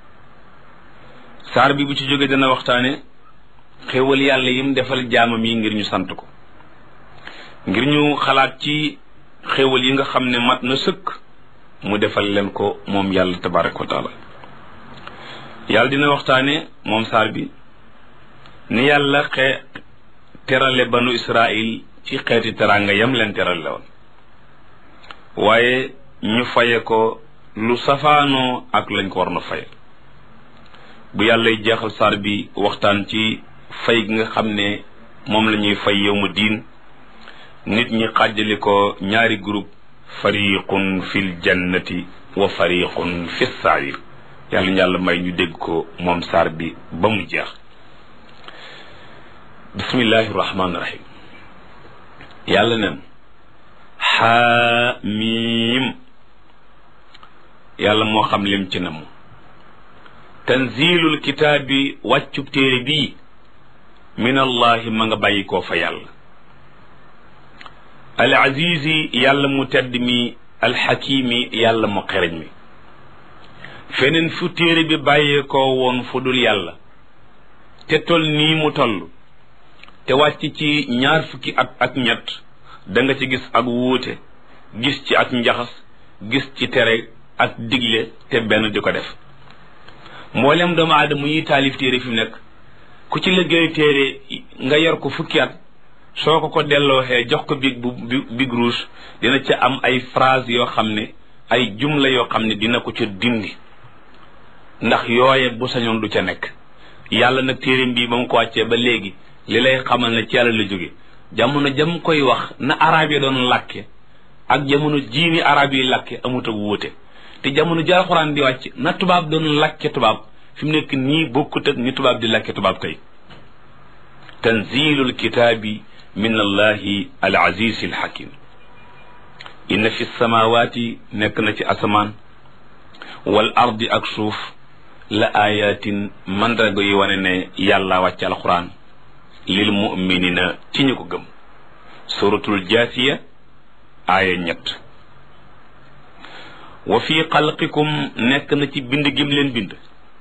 saar bi bu ci jóge dana waxtaane xéewal yàlla yim defal jaamam yi ngir ñu sant ko ngir ñu xalaat ci xéewal yi nga xam ne mat na sëkk mu defal leen ko moom yàlla tabaraka wa taala yàlla dina waxtaane moom saar bi ni yàlla terale banu Israil ci xeeti teraanga yam leen terale woon waaye ñu faye ko lu safaanoo ak lañ ko war na faye bu yàllay jeexal saar bi waxtaan ci fay gi nga xam ne moom la ñuy fay yawmu diin nit ñi xàjjali ko ñaari groupe fariqun fil jannati wa fariqun fis sair yàlla may ñu dégg ko moom saar bi ba mu jeex bismillahi rahmaani rahim yàlla nen xaamiim yàlla moo xam lim ci namu tanzilul kitaabi wàccub téere bii min allahi ma nga bàyyi koo fa yàlla al azizi yàlla mu tedd mi alxakimi yàlla mu xereñ mi feneen fu téere bi bàyyee koo woon fu dul yàlla te tol nii mu toll te wàcc ci ñaar fukki at ak ñett da nga ci gis ak wuute gis ci ak njaxas gis ci tere ak digle te benn di ko def mboolem doomu aadama yi taalif téere fi mu nekk ku ci liggéey téere nga yor ko fukki at soo ko dellooxee jox ko big rouge dina ca am ay phrase yoo xam ne ay jumla yoo xam ne dina ko ca dindi ndax yooye bu sañoon du ca nekk yàlla nag téere bii ba mu ko wàccee ba léegi li lay xamal ne ci yàlla la jóge jamono jam koy wax na arab yi doon làkke ak jamono jiini arab yi làkke amut ak wuute te jamono ji alxuraan di wàcc na tubaab doon làkke tubaab fi mu nekk nii bokkut ak ni tubaab di làkke tubaab tey tanzilul kitaabi min allahi al aziz al hakim inna fi samawati nekk na ci asamaan wal ardi ak suuf la ayatin mandarga yi wane ne yàlla wàcc alxuraan lil muminina ci ñu ko gëm suratul jaasiya aaya 3 wa fi xalqikum nekk na ci bind gim leen bind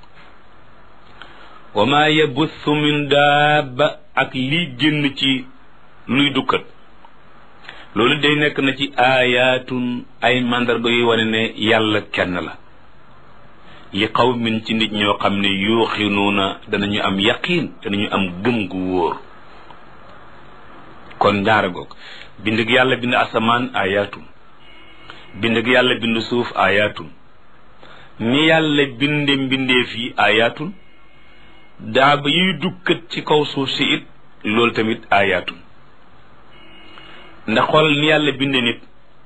wa ma yabuthu min daaba ak lii génn ci luy dukkat loolu day nekk na ci aayaatun ay mandarga yuy wane ne yàlla kenn la li qawmin ci nit ñoo xam ne yuuxinuuna danañu am yaqiin danañu am gëm gu wóor kon ñaara goog bind gi yàlla bind asamaan aayaatun bind gi yàlla bind suuf aayaatun ni yàlla binde mbindeef yi aayaatun daaba yuy dukkat ci kaw suuf si it loolu tamit aayaatun ndax xool ni yàlla binde nit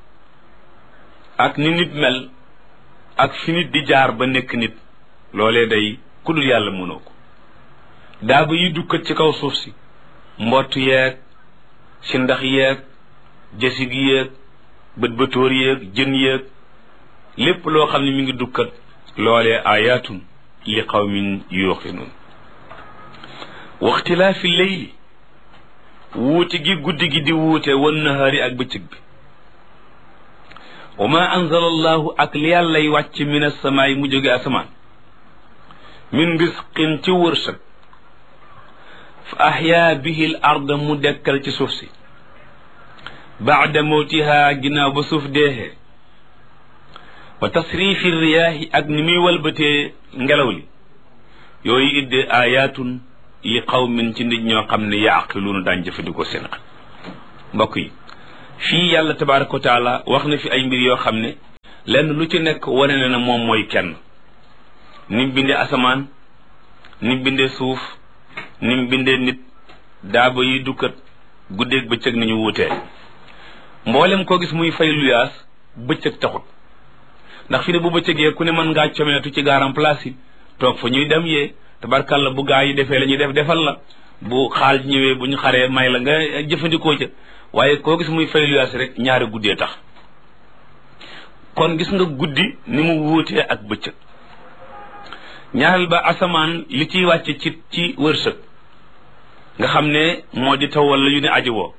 ak ni nit mel ak fi nit di jaar ba nekk nit loolee day ku dul yàlla mënoo ko daaba yuy dukkat ci kaw suuf si mbott yeeg si ndax yeeg jasig yeeg bët-bëtóor yeeg jën yeeg lépp loo xam ne mi ngi dukkat loolee ayaatun li qawmin yuuqinuun waxtilaafi leyli wuute gi guddi gi di wuute wan nahaari ak bëccëg bi wa ma anzala allahu ak li yàllay wàcc min asamaay mu jóge asamaan min risqin ci wërsëg fa ahyaa bihi l arda mu dekkal ci suuf si baada mawtiha ginnaaw ba suuf deexee wa tasrifi riyaahi ak ni muy walbatee ngelaw li yooyu idde ayaatun li qawmin ci nit ñoo xam ne yaaqiluuna daan jëfandikoo seen xel mbokk yi fii yàlla tabaraka wa taala wax na fi ay mbir yoo xam ne lenn lu ci nekk wane na ne moom mooy kenn ni mu bindee asamaan ni mu bindee suuf ni mu bindee nit daaba yi dukkat guddeeg bëccëg ni ñu wuutee mboolem koo gis muy fay luyaas bëccëg taxut ndax fi ne bu bëccëgee ku ne mën ngaa comeetu ci garam place yi toog fa ñuy dem yee tabarkalla bu gaa yi defee la ñuy def defal la bu xaal ñëwee bu ñu xaree may la nga jëfandikoo ca waaye koo gis muy fay luyaas rek ñaari guddee tax kon gis nga guddi ni mu wuutee ak bëccëg ñaareel ba asamaan li ciy wàcce ci wërsëg nga xam ne moo di taw wala yu ne aji woo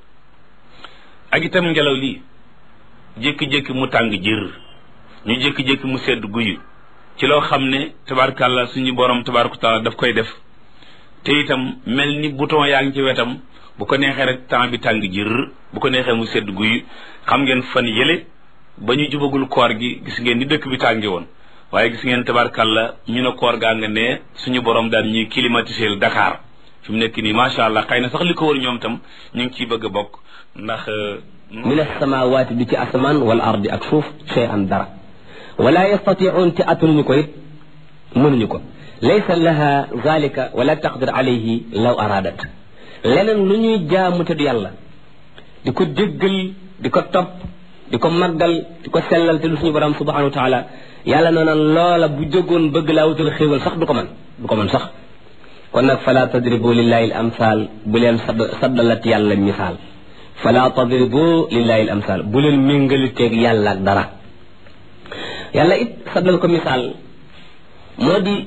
ak itam ngelaw lii jékki-jékki mu tàng jër ñu jékki-jékki mu sedd guyu ci loo xam ne tabarkàlla suñu borom tabaraka taala daf koy def te itam mel ni bouton yaa ngi ci wetam bu ko neexee rek temps bi tàng jër bu ko neexee mu sedd guyu xam ngeen fan yële ba ñu jubagul koor gi gis ngeen ni dëkk bi tàngi woon waaye gis ngeen tabarkàlla ñu ne koor gaa nga ne suñu borom daal ñuy climatiser Dakar fi mu nekk nii macha allah xëy na sax li ko wër ñoom tam ñu ngi ciy bëgg a bokk ndax min as-samaawaati du ci asamaan wal ardi ak suuf shay'an dara wala yastati'un te atanuñu ko it mënuñu ko laysa laha zalika wala taqdir alayhi law aradat leneen lu ñuy jaamu te du yàlla di ko déggal di ko topp di ko màggal di ko sellal te du suñu borom subhanahu wa taala yàlla noona loola bu jógoon bëgg laa wutal xéewal sax du ko mën sax kon nag fala tadribu lillahi al amsal bu leen saddalat yàlla misaal fala tadribu lillahi al amsal bu leen méngaliteeg yàlla ak dara yàlla it saddal ko misaal moo di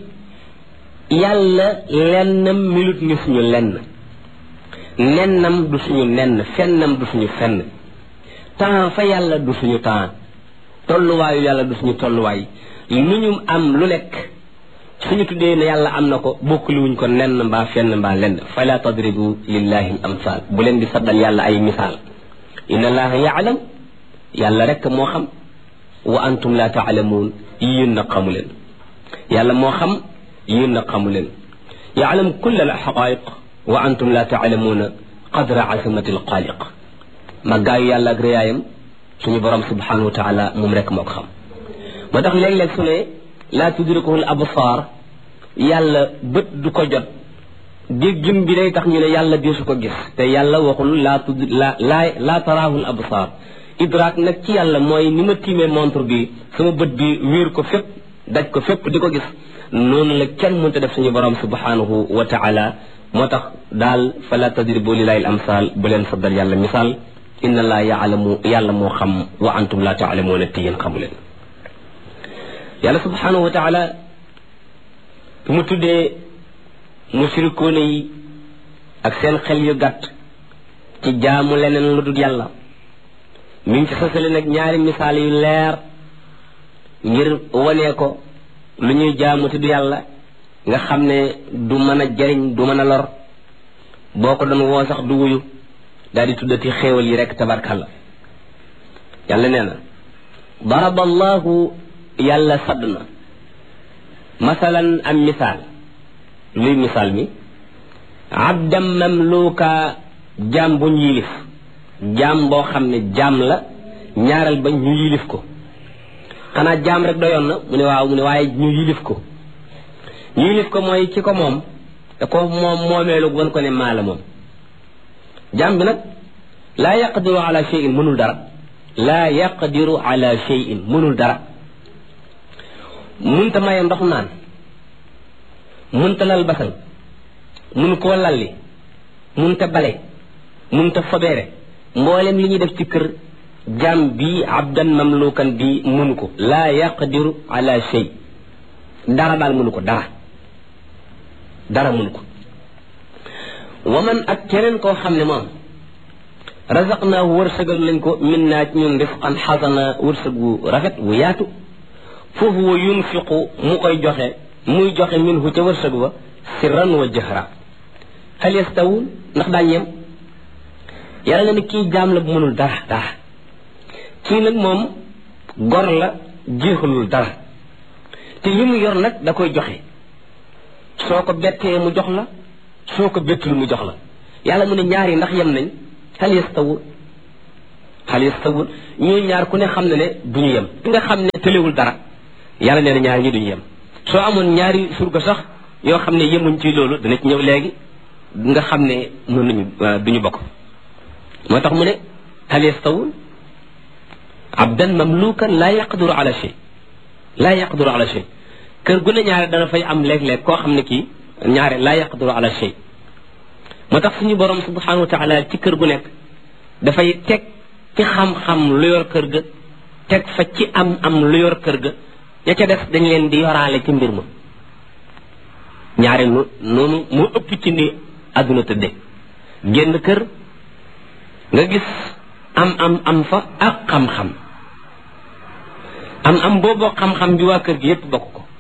yàlla lennam milut ni suñu lenn nennam du suñu nenn fennam du suñu fenn temps fa yàlla du suñu temps tolluwaayu yàlla du suñu tolluwaay lu ñu am lu nekk suñu tuddee ne yàlla am na ko bokkuluwuñ ko nenn mbaa fenn mbaa lenn fala tadribu lillahi al amsal bu leen di saddal yàlla ay misaal inna allaha yaalam yàlla rek moo xam wa antum la taalamuun yéen na xamu leen yàlla moo xam yéen na xamu leen yaalam kulla al xaqaiq wa antum la taalamuuna qadra azamati al xaaliq màggaayu yàlla ak réyaayam suñu borom subhanahu wa taala moom rek moo ko xam moo tax léeg-léeg su ne laa tudrikuhu al absaar yàlla bët du ko jot déggin bi day tax ñu ne yàlla deesu ko gis te yàlla waxul laa taraahu al absaar idraak nag ci yàlla mooy ni ma tiimee montre bi sama bët bi wéer ko fépp daj ko fépp di ko gis noonu la kenn mënta def suñu borom subhanahu wa taala moo tax daal fala tadribu lillahi al amsal bu leen saddal yàlla misaal inna laa yaalamu yàlla moo xam wa antum la taalamuuna te yéen xamu leen yàlla subhanahu wa taala fi mu tuddee mushrikoone yi ak seen xel yu gàtt ci jaamu leneen lu dul yàlla mi ngi ci sosale nag ñaari misaal yu leer ngir wanee ko lu ñuy jaamu te du yàlla nga xam ne du mën a jariñ du mën a lor boo ko doon woo sax du wuyu daal di tuddati xéewal yi rek tabarkalla yàlla nee na daraba allahu yàlla sadd na masalan am misaal luy misaal mi abdam mamluka jaam buñ yilif jaam boo xam ne jaam la ñaareel ba ñu yilif ko xanaa jaam rek doyoon na mu ne waaw mu ne waaye ñu yilif ko ñu yilif ko mooy ki ko moom te ko moom moomeelu wan ko ne maa la moom jaam bi nag laa yaqdiru ala shay'in mënul dara laa yaqdiru ala shay'in mënul dara munta maye ndox naan munta lal basal mun koo lalli munta bale munta fobeere mboolem li ñuy def ci kër jaam bi abdan mamlukan bi mënu ko laa yaqdiru ala shay dara daal mënu ko dara mënu ko waman ak keneen koo xam ne moom razaqnaahu wërsëgal lañ ko min naa ci ñun rifqan xasana wërsëg wu rafet wu yaatu foofu wa yunfiqu mu koy joxe muy joxe minhu ca wërsëg ba sirran wa jahra hal yastawun ndax daa ñeem yàlla nga ne kii jaam la bu mënul dara kii nag moom gor la jeexalul dara te li mu yor nag da koy joxe soo ko bettee mu jox la soo ko bettul mu jox la yàlla mu ne ñaari ndax yem nañ hal hal yastawun ñooñu ñaar ku ne xam ne duñu yem ki nga xam ne tëlewul dara yàlla nee na ñaar ñi duñu yem soo amoon ñaari surga sax yoo xam ne yemuñ ci loolu dana ci ñëw léegi nga xam ne mënuñu duñu bokk moo tax mu ne hal yastawun abdan mamlukan laa yaqduru ala shay kër gu ne ñaare dana fay am léeg-léeg koo xam ne kii ñaare laa yaqduru ala shay moo tax suñu borom subhanahu wa taala ci kër gu nekk dafay teg ci xam-xam lu yor kër ga teg fa ci am lu yor kër ga ña ca def dañ leen di yoraale ci mbir ma ñaare noonu moo ëpp ci ni àdduna tëdde génn kër nga gis am fa ak xam-xam am booboo xam-xam bi waa kër gi yépp bokk ko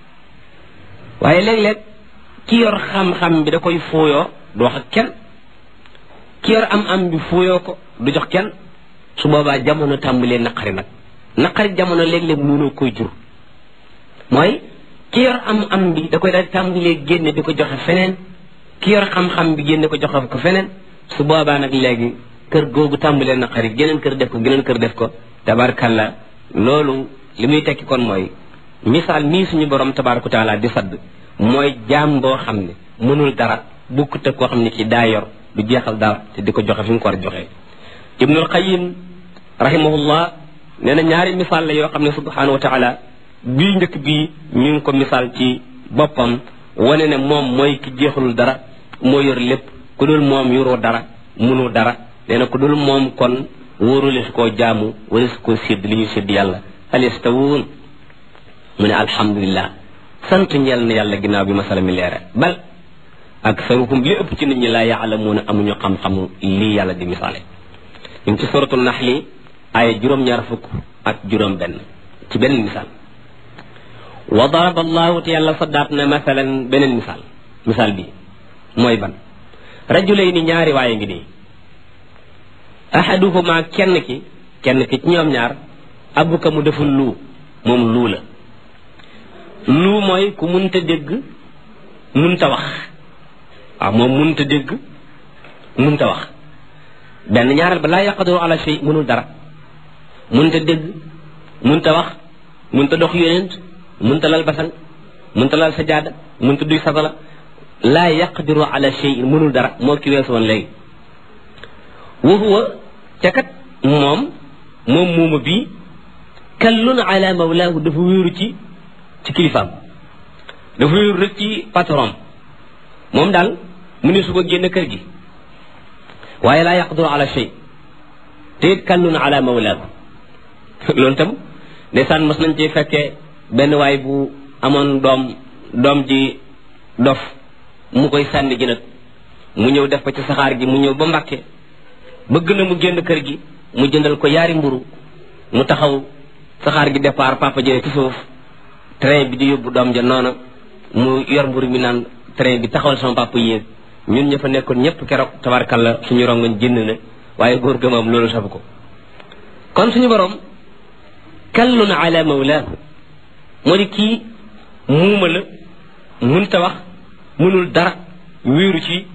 waaye léeg-léeg ki yor xam-xam bi da koy fooyoo du wax ak kenn ki yor am bi fooyoo ko du jox kenn su boobaa jamono tàmbalee naqari jamono léeg-léeg mënoo koy jur mooy ki yor am bi da koy daal tàmbalee génne di ko joxe feneen ki yor xam-xam bi génne ko joxe ko feneen su boobaa nag léegi kër googu tàmbalee naqari geneen kër def ko tabarkalla loolu li muy tekki kon mooy misaal mii suñu borom tabaraka taala di sadd mooy jaam boo xam ne mënul dara bukkut ak koo xam ne kii daa yor du jeexal dara te di ko joxe fi mu ko war a joxe ibnul qayyim rahimahullah nee na ñaari misaal la yoo xam ne subhanahu wa taala bii njëkk bii mi ngi ko misaal ci boppam wane ne moom mooy ki jeexalul dara moo yor lépp ku dul moom yoroo dara mënoo dara nee na ku dul moom kon wóorule su koo jaamu wala su koo sédd li ñu sédd yàlla hal yastawuun mu ne alhamdulillah sant ñeel na yàlla ginnaaw bi masala mi leere bal aksaruhum li ëpp ci nit ñi laa yaalamuuna amuñu xam-xamu lii yàlla di misaale ñu ngi ci suratul naxli aaya juróom-ñaar fukk ak juróom-benn ci beneen misaal wa daraba allahu te yàlla saddaat na masalan beneen misaal bi mooy ban rajulayni ñaari waaye ngi nii ahaduhuma kenn ki ci ñoom ñaar abuka mu deful moom luu la luu mooy ku munta dégg munta wax waaw moom munta dégg munta wax benn ñaareel ba laa yaqdiru ala shay mënul dara munta dégg munta wax munta dox yonent munta lal basal munta lal sajaada munta duy satala laa yaqdiru ala shay mënul dara moo ki weesu woon léegi wa huwa ca kat moom muuma bii kallun ala mawlaahu dafa wéeru ci kilifaam dafa wéeru rek ci patron moom daal mu ne su ko génn kër gi waaye laa yaqdiru ala shay te it kallun ala mawlaahu loolu tam ndeysaan mas nañ ci fekkee benn waay bu amoon doom ji dof mu koy sànni ji nag mu ñëw def ko ci saxaar gi mu ñëw ba Mbàkke bëgg na mu génn kër gi mu jëndal ko yaari mburu mu taxaw saxaar gi départ papa jëlee ci suuf train bi di yóbbu doom ja noona mu yor mburu mi naan train bi taxawal sama papa yéeg ñun ña fa nekkoon ñëpp keroog tabarkalla suñu rongoñ jënd na waaye góor ga moom loolu safu ko kon suñu borom kallun ala mawlaahu moo di kii muuma la munta wax mënul dara wéeru ci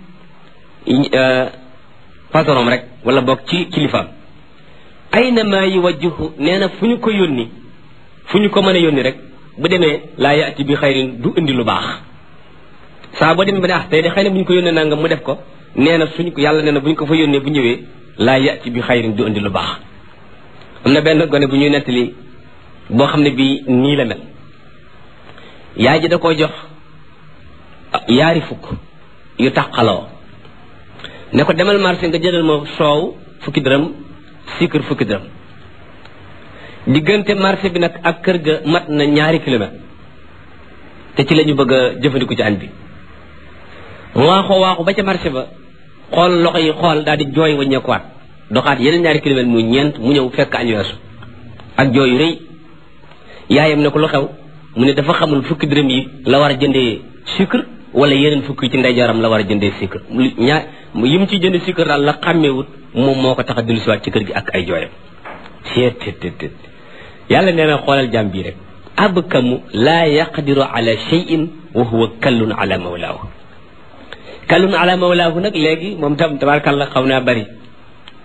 patron rek wala boog ci kilifaam ayna maa yuwajjihu nee na fu ñu ko yónni fu ñu ko mën a yónni rek bu demee laa yaati bi xayrin du indi lu baax saa boo demee ba ne tey de xëy na bu ñu ko yónnee nangam mu def ko nee na suñu ko yàlla nee na bu ñu ko fa yónnee bu ñëwee laa yaati bi xayrin du indi lu baax am na benn gone bu ñuy nettali boo xam ne bii nii la mel yaay ji da koo jox yaari fukk yu taqaloo ne ko demal marché nga jëndal ma soow fukki dërëm sucre fukki dërëm diggante marché bi nag ak kër ga mat na 2 kilomètres te ci la ñu bëgg a jëfandiku ci añ bi mu waaxu ba ca marché ba xool loxo yi xool daal di jooy waññeekuwaat doxaat yeneen 2 kilomètres muy ñeent mu ñëw fekk añ weesu ak jooy yu rëy yaayam ne ko lu xew mu ne dafa xamul fukki dërëm yi la war a jëndee sucre wala yeneen fukki yi ci ndeyjooram la war a jëndee sucre yim ci jënd sucre daal la xàmmeewut moom moo ko tax a dellusiwaat ci kër gi ak ay jooyam seet yàlla nee na xoolal jàmm bii rek abkamu laa yaqdiru ala shay'in wa huwa kallun ala mawlaahu nag léegi moom tam tabaarkalla xaw naa bari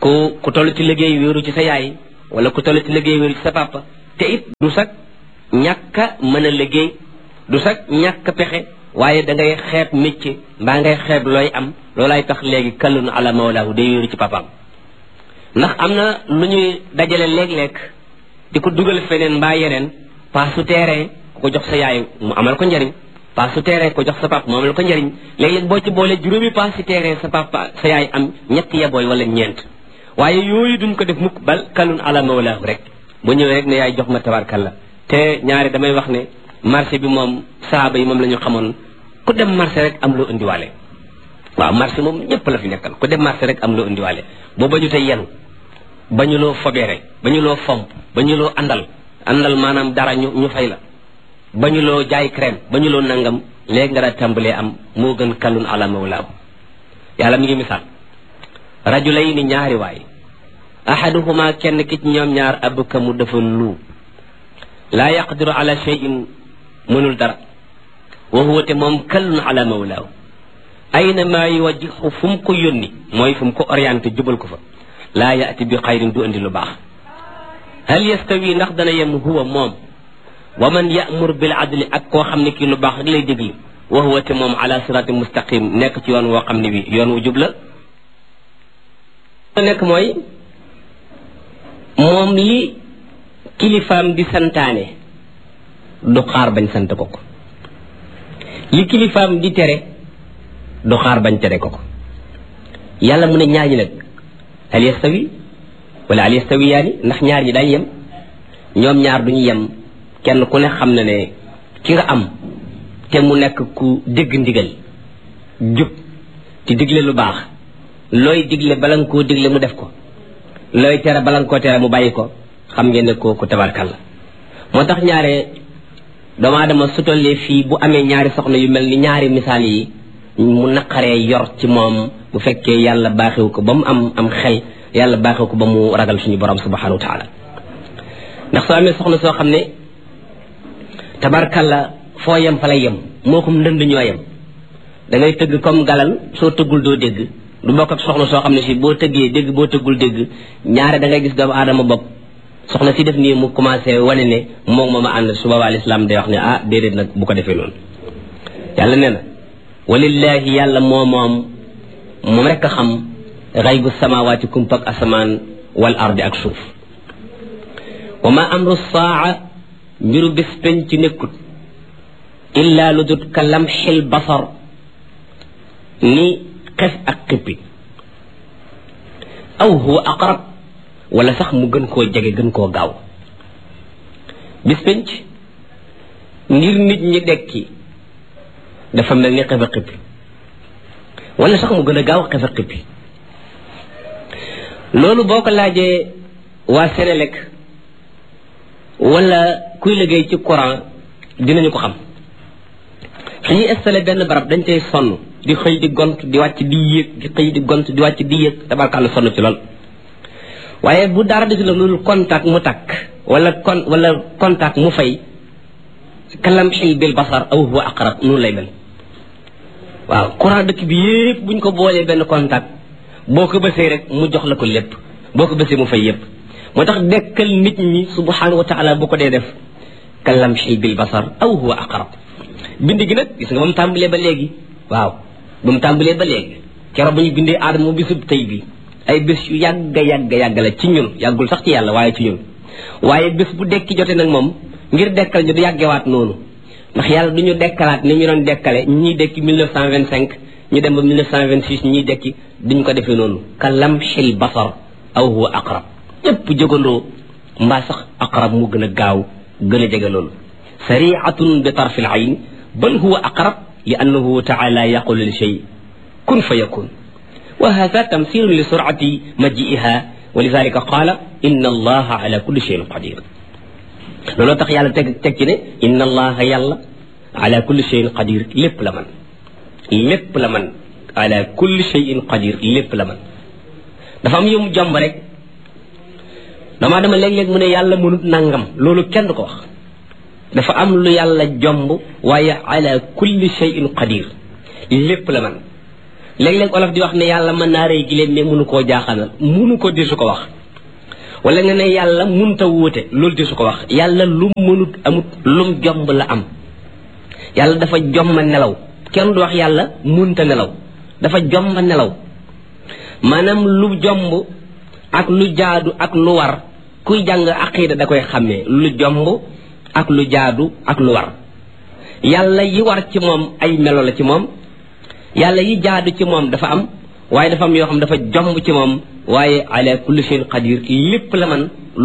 ku toll ci liggéey wéeru ci sa yaay wala ku toll ci liggéey wéeru ci sa papa te it du sax ñàkk a mën a liggéey du sax ñàkk a pexe waaye da ngay xeeb métier mbaa ngay xeeb looy am loolaay tax léegi kallun ala mawlaahu day wéeru ci papaam ndax am na lu ñuy dajale léeg-léeg di ko dugal feneen mbaa yeneen paasu terrain ku ko jox sa yaay mu amal ko njariñ paasu terrain ko jox sa papa mu amal ko njariñ léeg-léeg boo ci boole juróomi paas si terrain sa papa sa yaay am ñetti yabooy wala ñeent waaye yooyu duñ ko def mukk bal kallun ala mawlaahu rek bu ñëwee rek ne yaay jox ma tabarkalla te ñaari damay wax ne marché bi moom saaba yi moom la ñu xamoon ku dem marché rek am loo indiwaale waaw marché moom ñëpp la fi nekkal ku dem marché rek am loo indiwaale boo bañu tey yenu bañu loo fobeere bañu loo fomp bañu loo àndal maanaam dara ñu fay la bañu loo jaay crème bañu loo nangam léegi nga daa tàmbalee am moo gën kallun ala mawlaahu yàlla mi ngi misaal rajulayni ñaari waay ahaduhuma kenn ki ci ñoom ñaar abkamu dafa lu laa yaqdiru ala shay'in mënul dara wa huwa te moom kallun ala mawlaahu ayna maa yuwajjihu fu mu ko yónni mooy fu mu ko orienté jubal ko fa laa yaati bi xayrin du andi lu baax hal yastawi ndax dana yem huwa moom wa man ya'mur bil adli ak koo xam ne kii lu baax rek lay déglu wa huwa te moom ala sirati mustaqim nekk ci yoon woo xam ne wi yoon wu jub la nekk mooy moom li kilifaam di santaane du xaar bañ sant ko ko li kilifaam di tere du xaar bañ tere ko ko yàlla mu ne ñaar ñi nag hal yastawi wala hal yastawiyaani ndax ñaar ñi dañ yem ñoom ñaar duñu yem kenn ku ne xam na ne ki nga am te mu nekk ku dégg ndigal jub ci digle lu baax looy digle bala nga koo digle mu def ko looy tere bala nga koo tere mu bàyyi ko xam ngeen ne kooku tabarkalla moo tax ñaare doomu aadama su tollee fii bu amee ñaari soxna yu mel ni ñaari misaal yi mu naqaree yor ci moom bu fekkee yàlla baaxewu ko ba mu am xel yàlla baaxewu ko ba mu ragal suñu borom subhanahu wa taala ndax soo amee soxna soo xam ne tabarkalla foo yem fa lay yem moo ko ndënd ñoo yem da ngay tëgg comme galal soo tëggul doo dégg du bokk ak soxna soo xam ne si boo tëggee dégg boo tëggul dégg ñaare da ngay gis doomu aadama bopp soxna si def nii mu commencé wane ne moom mooma ànd su boobaa lislaam day wax ne ah déedéet nag bu ko defee noonu yàlla nee na walillahi yàlla moom rek a xam xaybu samawaati kumpak asamaan wal ardi ak suuf wa ma amru saa mbiru bés penc ci nekkut illa lu dut ka lamxil basar ni xef ak xippi aw huwa aqrab wala sax mu gën koo jege gën koo gaaw bis penc ngir nit ñi dekki dafa mel ni xef a xippi wala sax mu gën a gaaw xef a xippi loolu boo ko laajee waa Sénélec wala kuy liggéey ci courant dinañu ko xam suñuy installé benn barab dañ cay sonn di xëy di gont di wàcc di yéeg di xëy di gont di wàcc di yéeg tabarkàlla sonn ci lool waaye bu dara desu la loolu contact mu takk wala contact mu fay kalamxil bil basar aw huwa aqrab noonu lay mel waaw courant dëkk bi yépp buñ ko boolee benn contact boo ko bësee rek mu jox la ko lépp boo ko bësee mu fay yépp moo tax dekkal nit ñi subhanahu wa taala bu ko dee def kalamxil bil basar aw huwa aqrab bind gi nag gis nga ba mu tàmbalee ba léegi waaw ba mu tàmbalee ba léegi keroog ba ñu bindee aadama mu bisub tey bi ay bés yu yàgg la ci ñun yàggul sax ci yàlla waaye ci ñun waaye bés bu dekki jote nag moom ngir dekkal ñu du yàggewaat noonu ndax yàlla du ñu dekkalaat ni ñu doon dekkale ñiy dekki 1925 ñu dem ba 1926 ñiy dekki duñ ko defee noonu ka lamxil basar aw huwa aqrab ñëpp jógandoo mbaa sax aqrab mu gën a gaaw gën a jege loolu sariatun bi tarfil ayn bal huwa aqrab li annahu taala yaqulu li shay kun fa yakun wa hada tamthilun li surati maji'iha wa lidhalika qala inna allaha ala kulli shay'in qadir looloo tax yàlla teg ci ne inna allaha yàlla ala kulli shay'in qadir lépp la man ala kulli shay'in qadir lépp la man dafa am yum jomb rek dama dama léeg-léeg mu ne yàlla mënut nangam loolu kenn du ko wax dafa am lu yàlla jomb waaye ala kulli shay'in qadir lépp la man léeg-léeg olof di wax ne yàlla mën naa rëy giléem mais mënu koo jaaxanal mënu ko di su ko wax wala nga ne yàlla munta wuute loolu di su ko wax yàlla lum mënut amut lum jomb la am yàlla dafa jomma nelaw kenn du wax yàlla munta nelaw dafa jomba nelaw maanaam lu jomb ak lu jaadu ak lu war kuy jàng aqida da koy xàmmee lu jomb ak lu jaadu ak lu war yàlla yi war ci moom ay melo la ci moom yàlla yi jaadu ci moom dafa am waaye dafa am yoo xam dafa jomb ci moom waaye ala kulli shay'in qadir lépp la man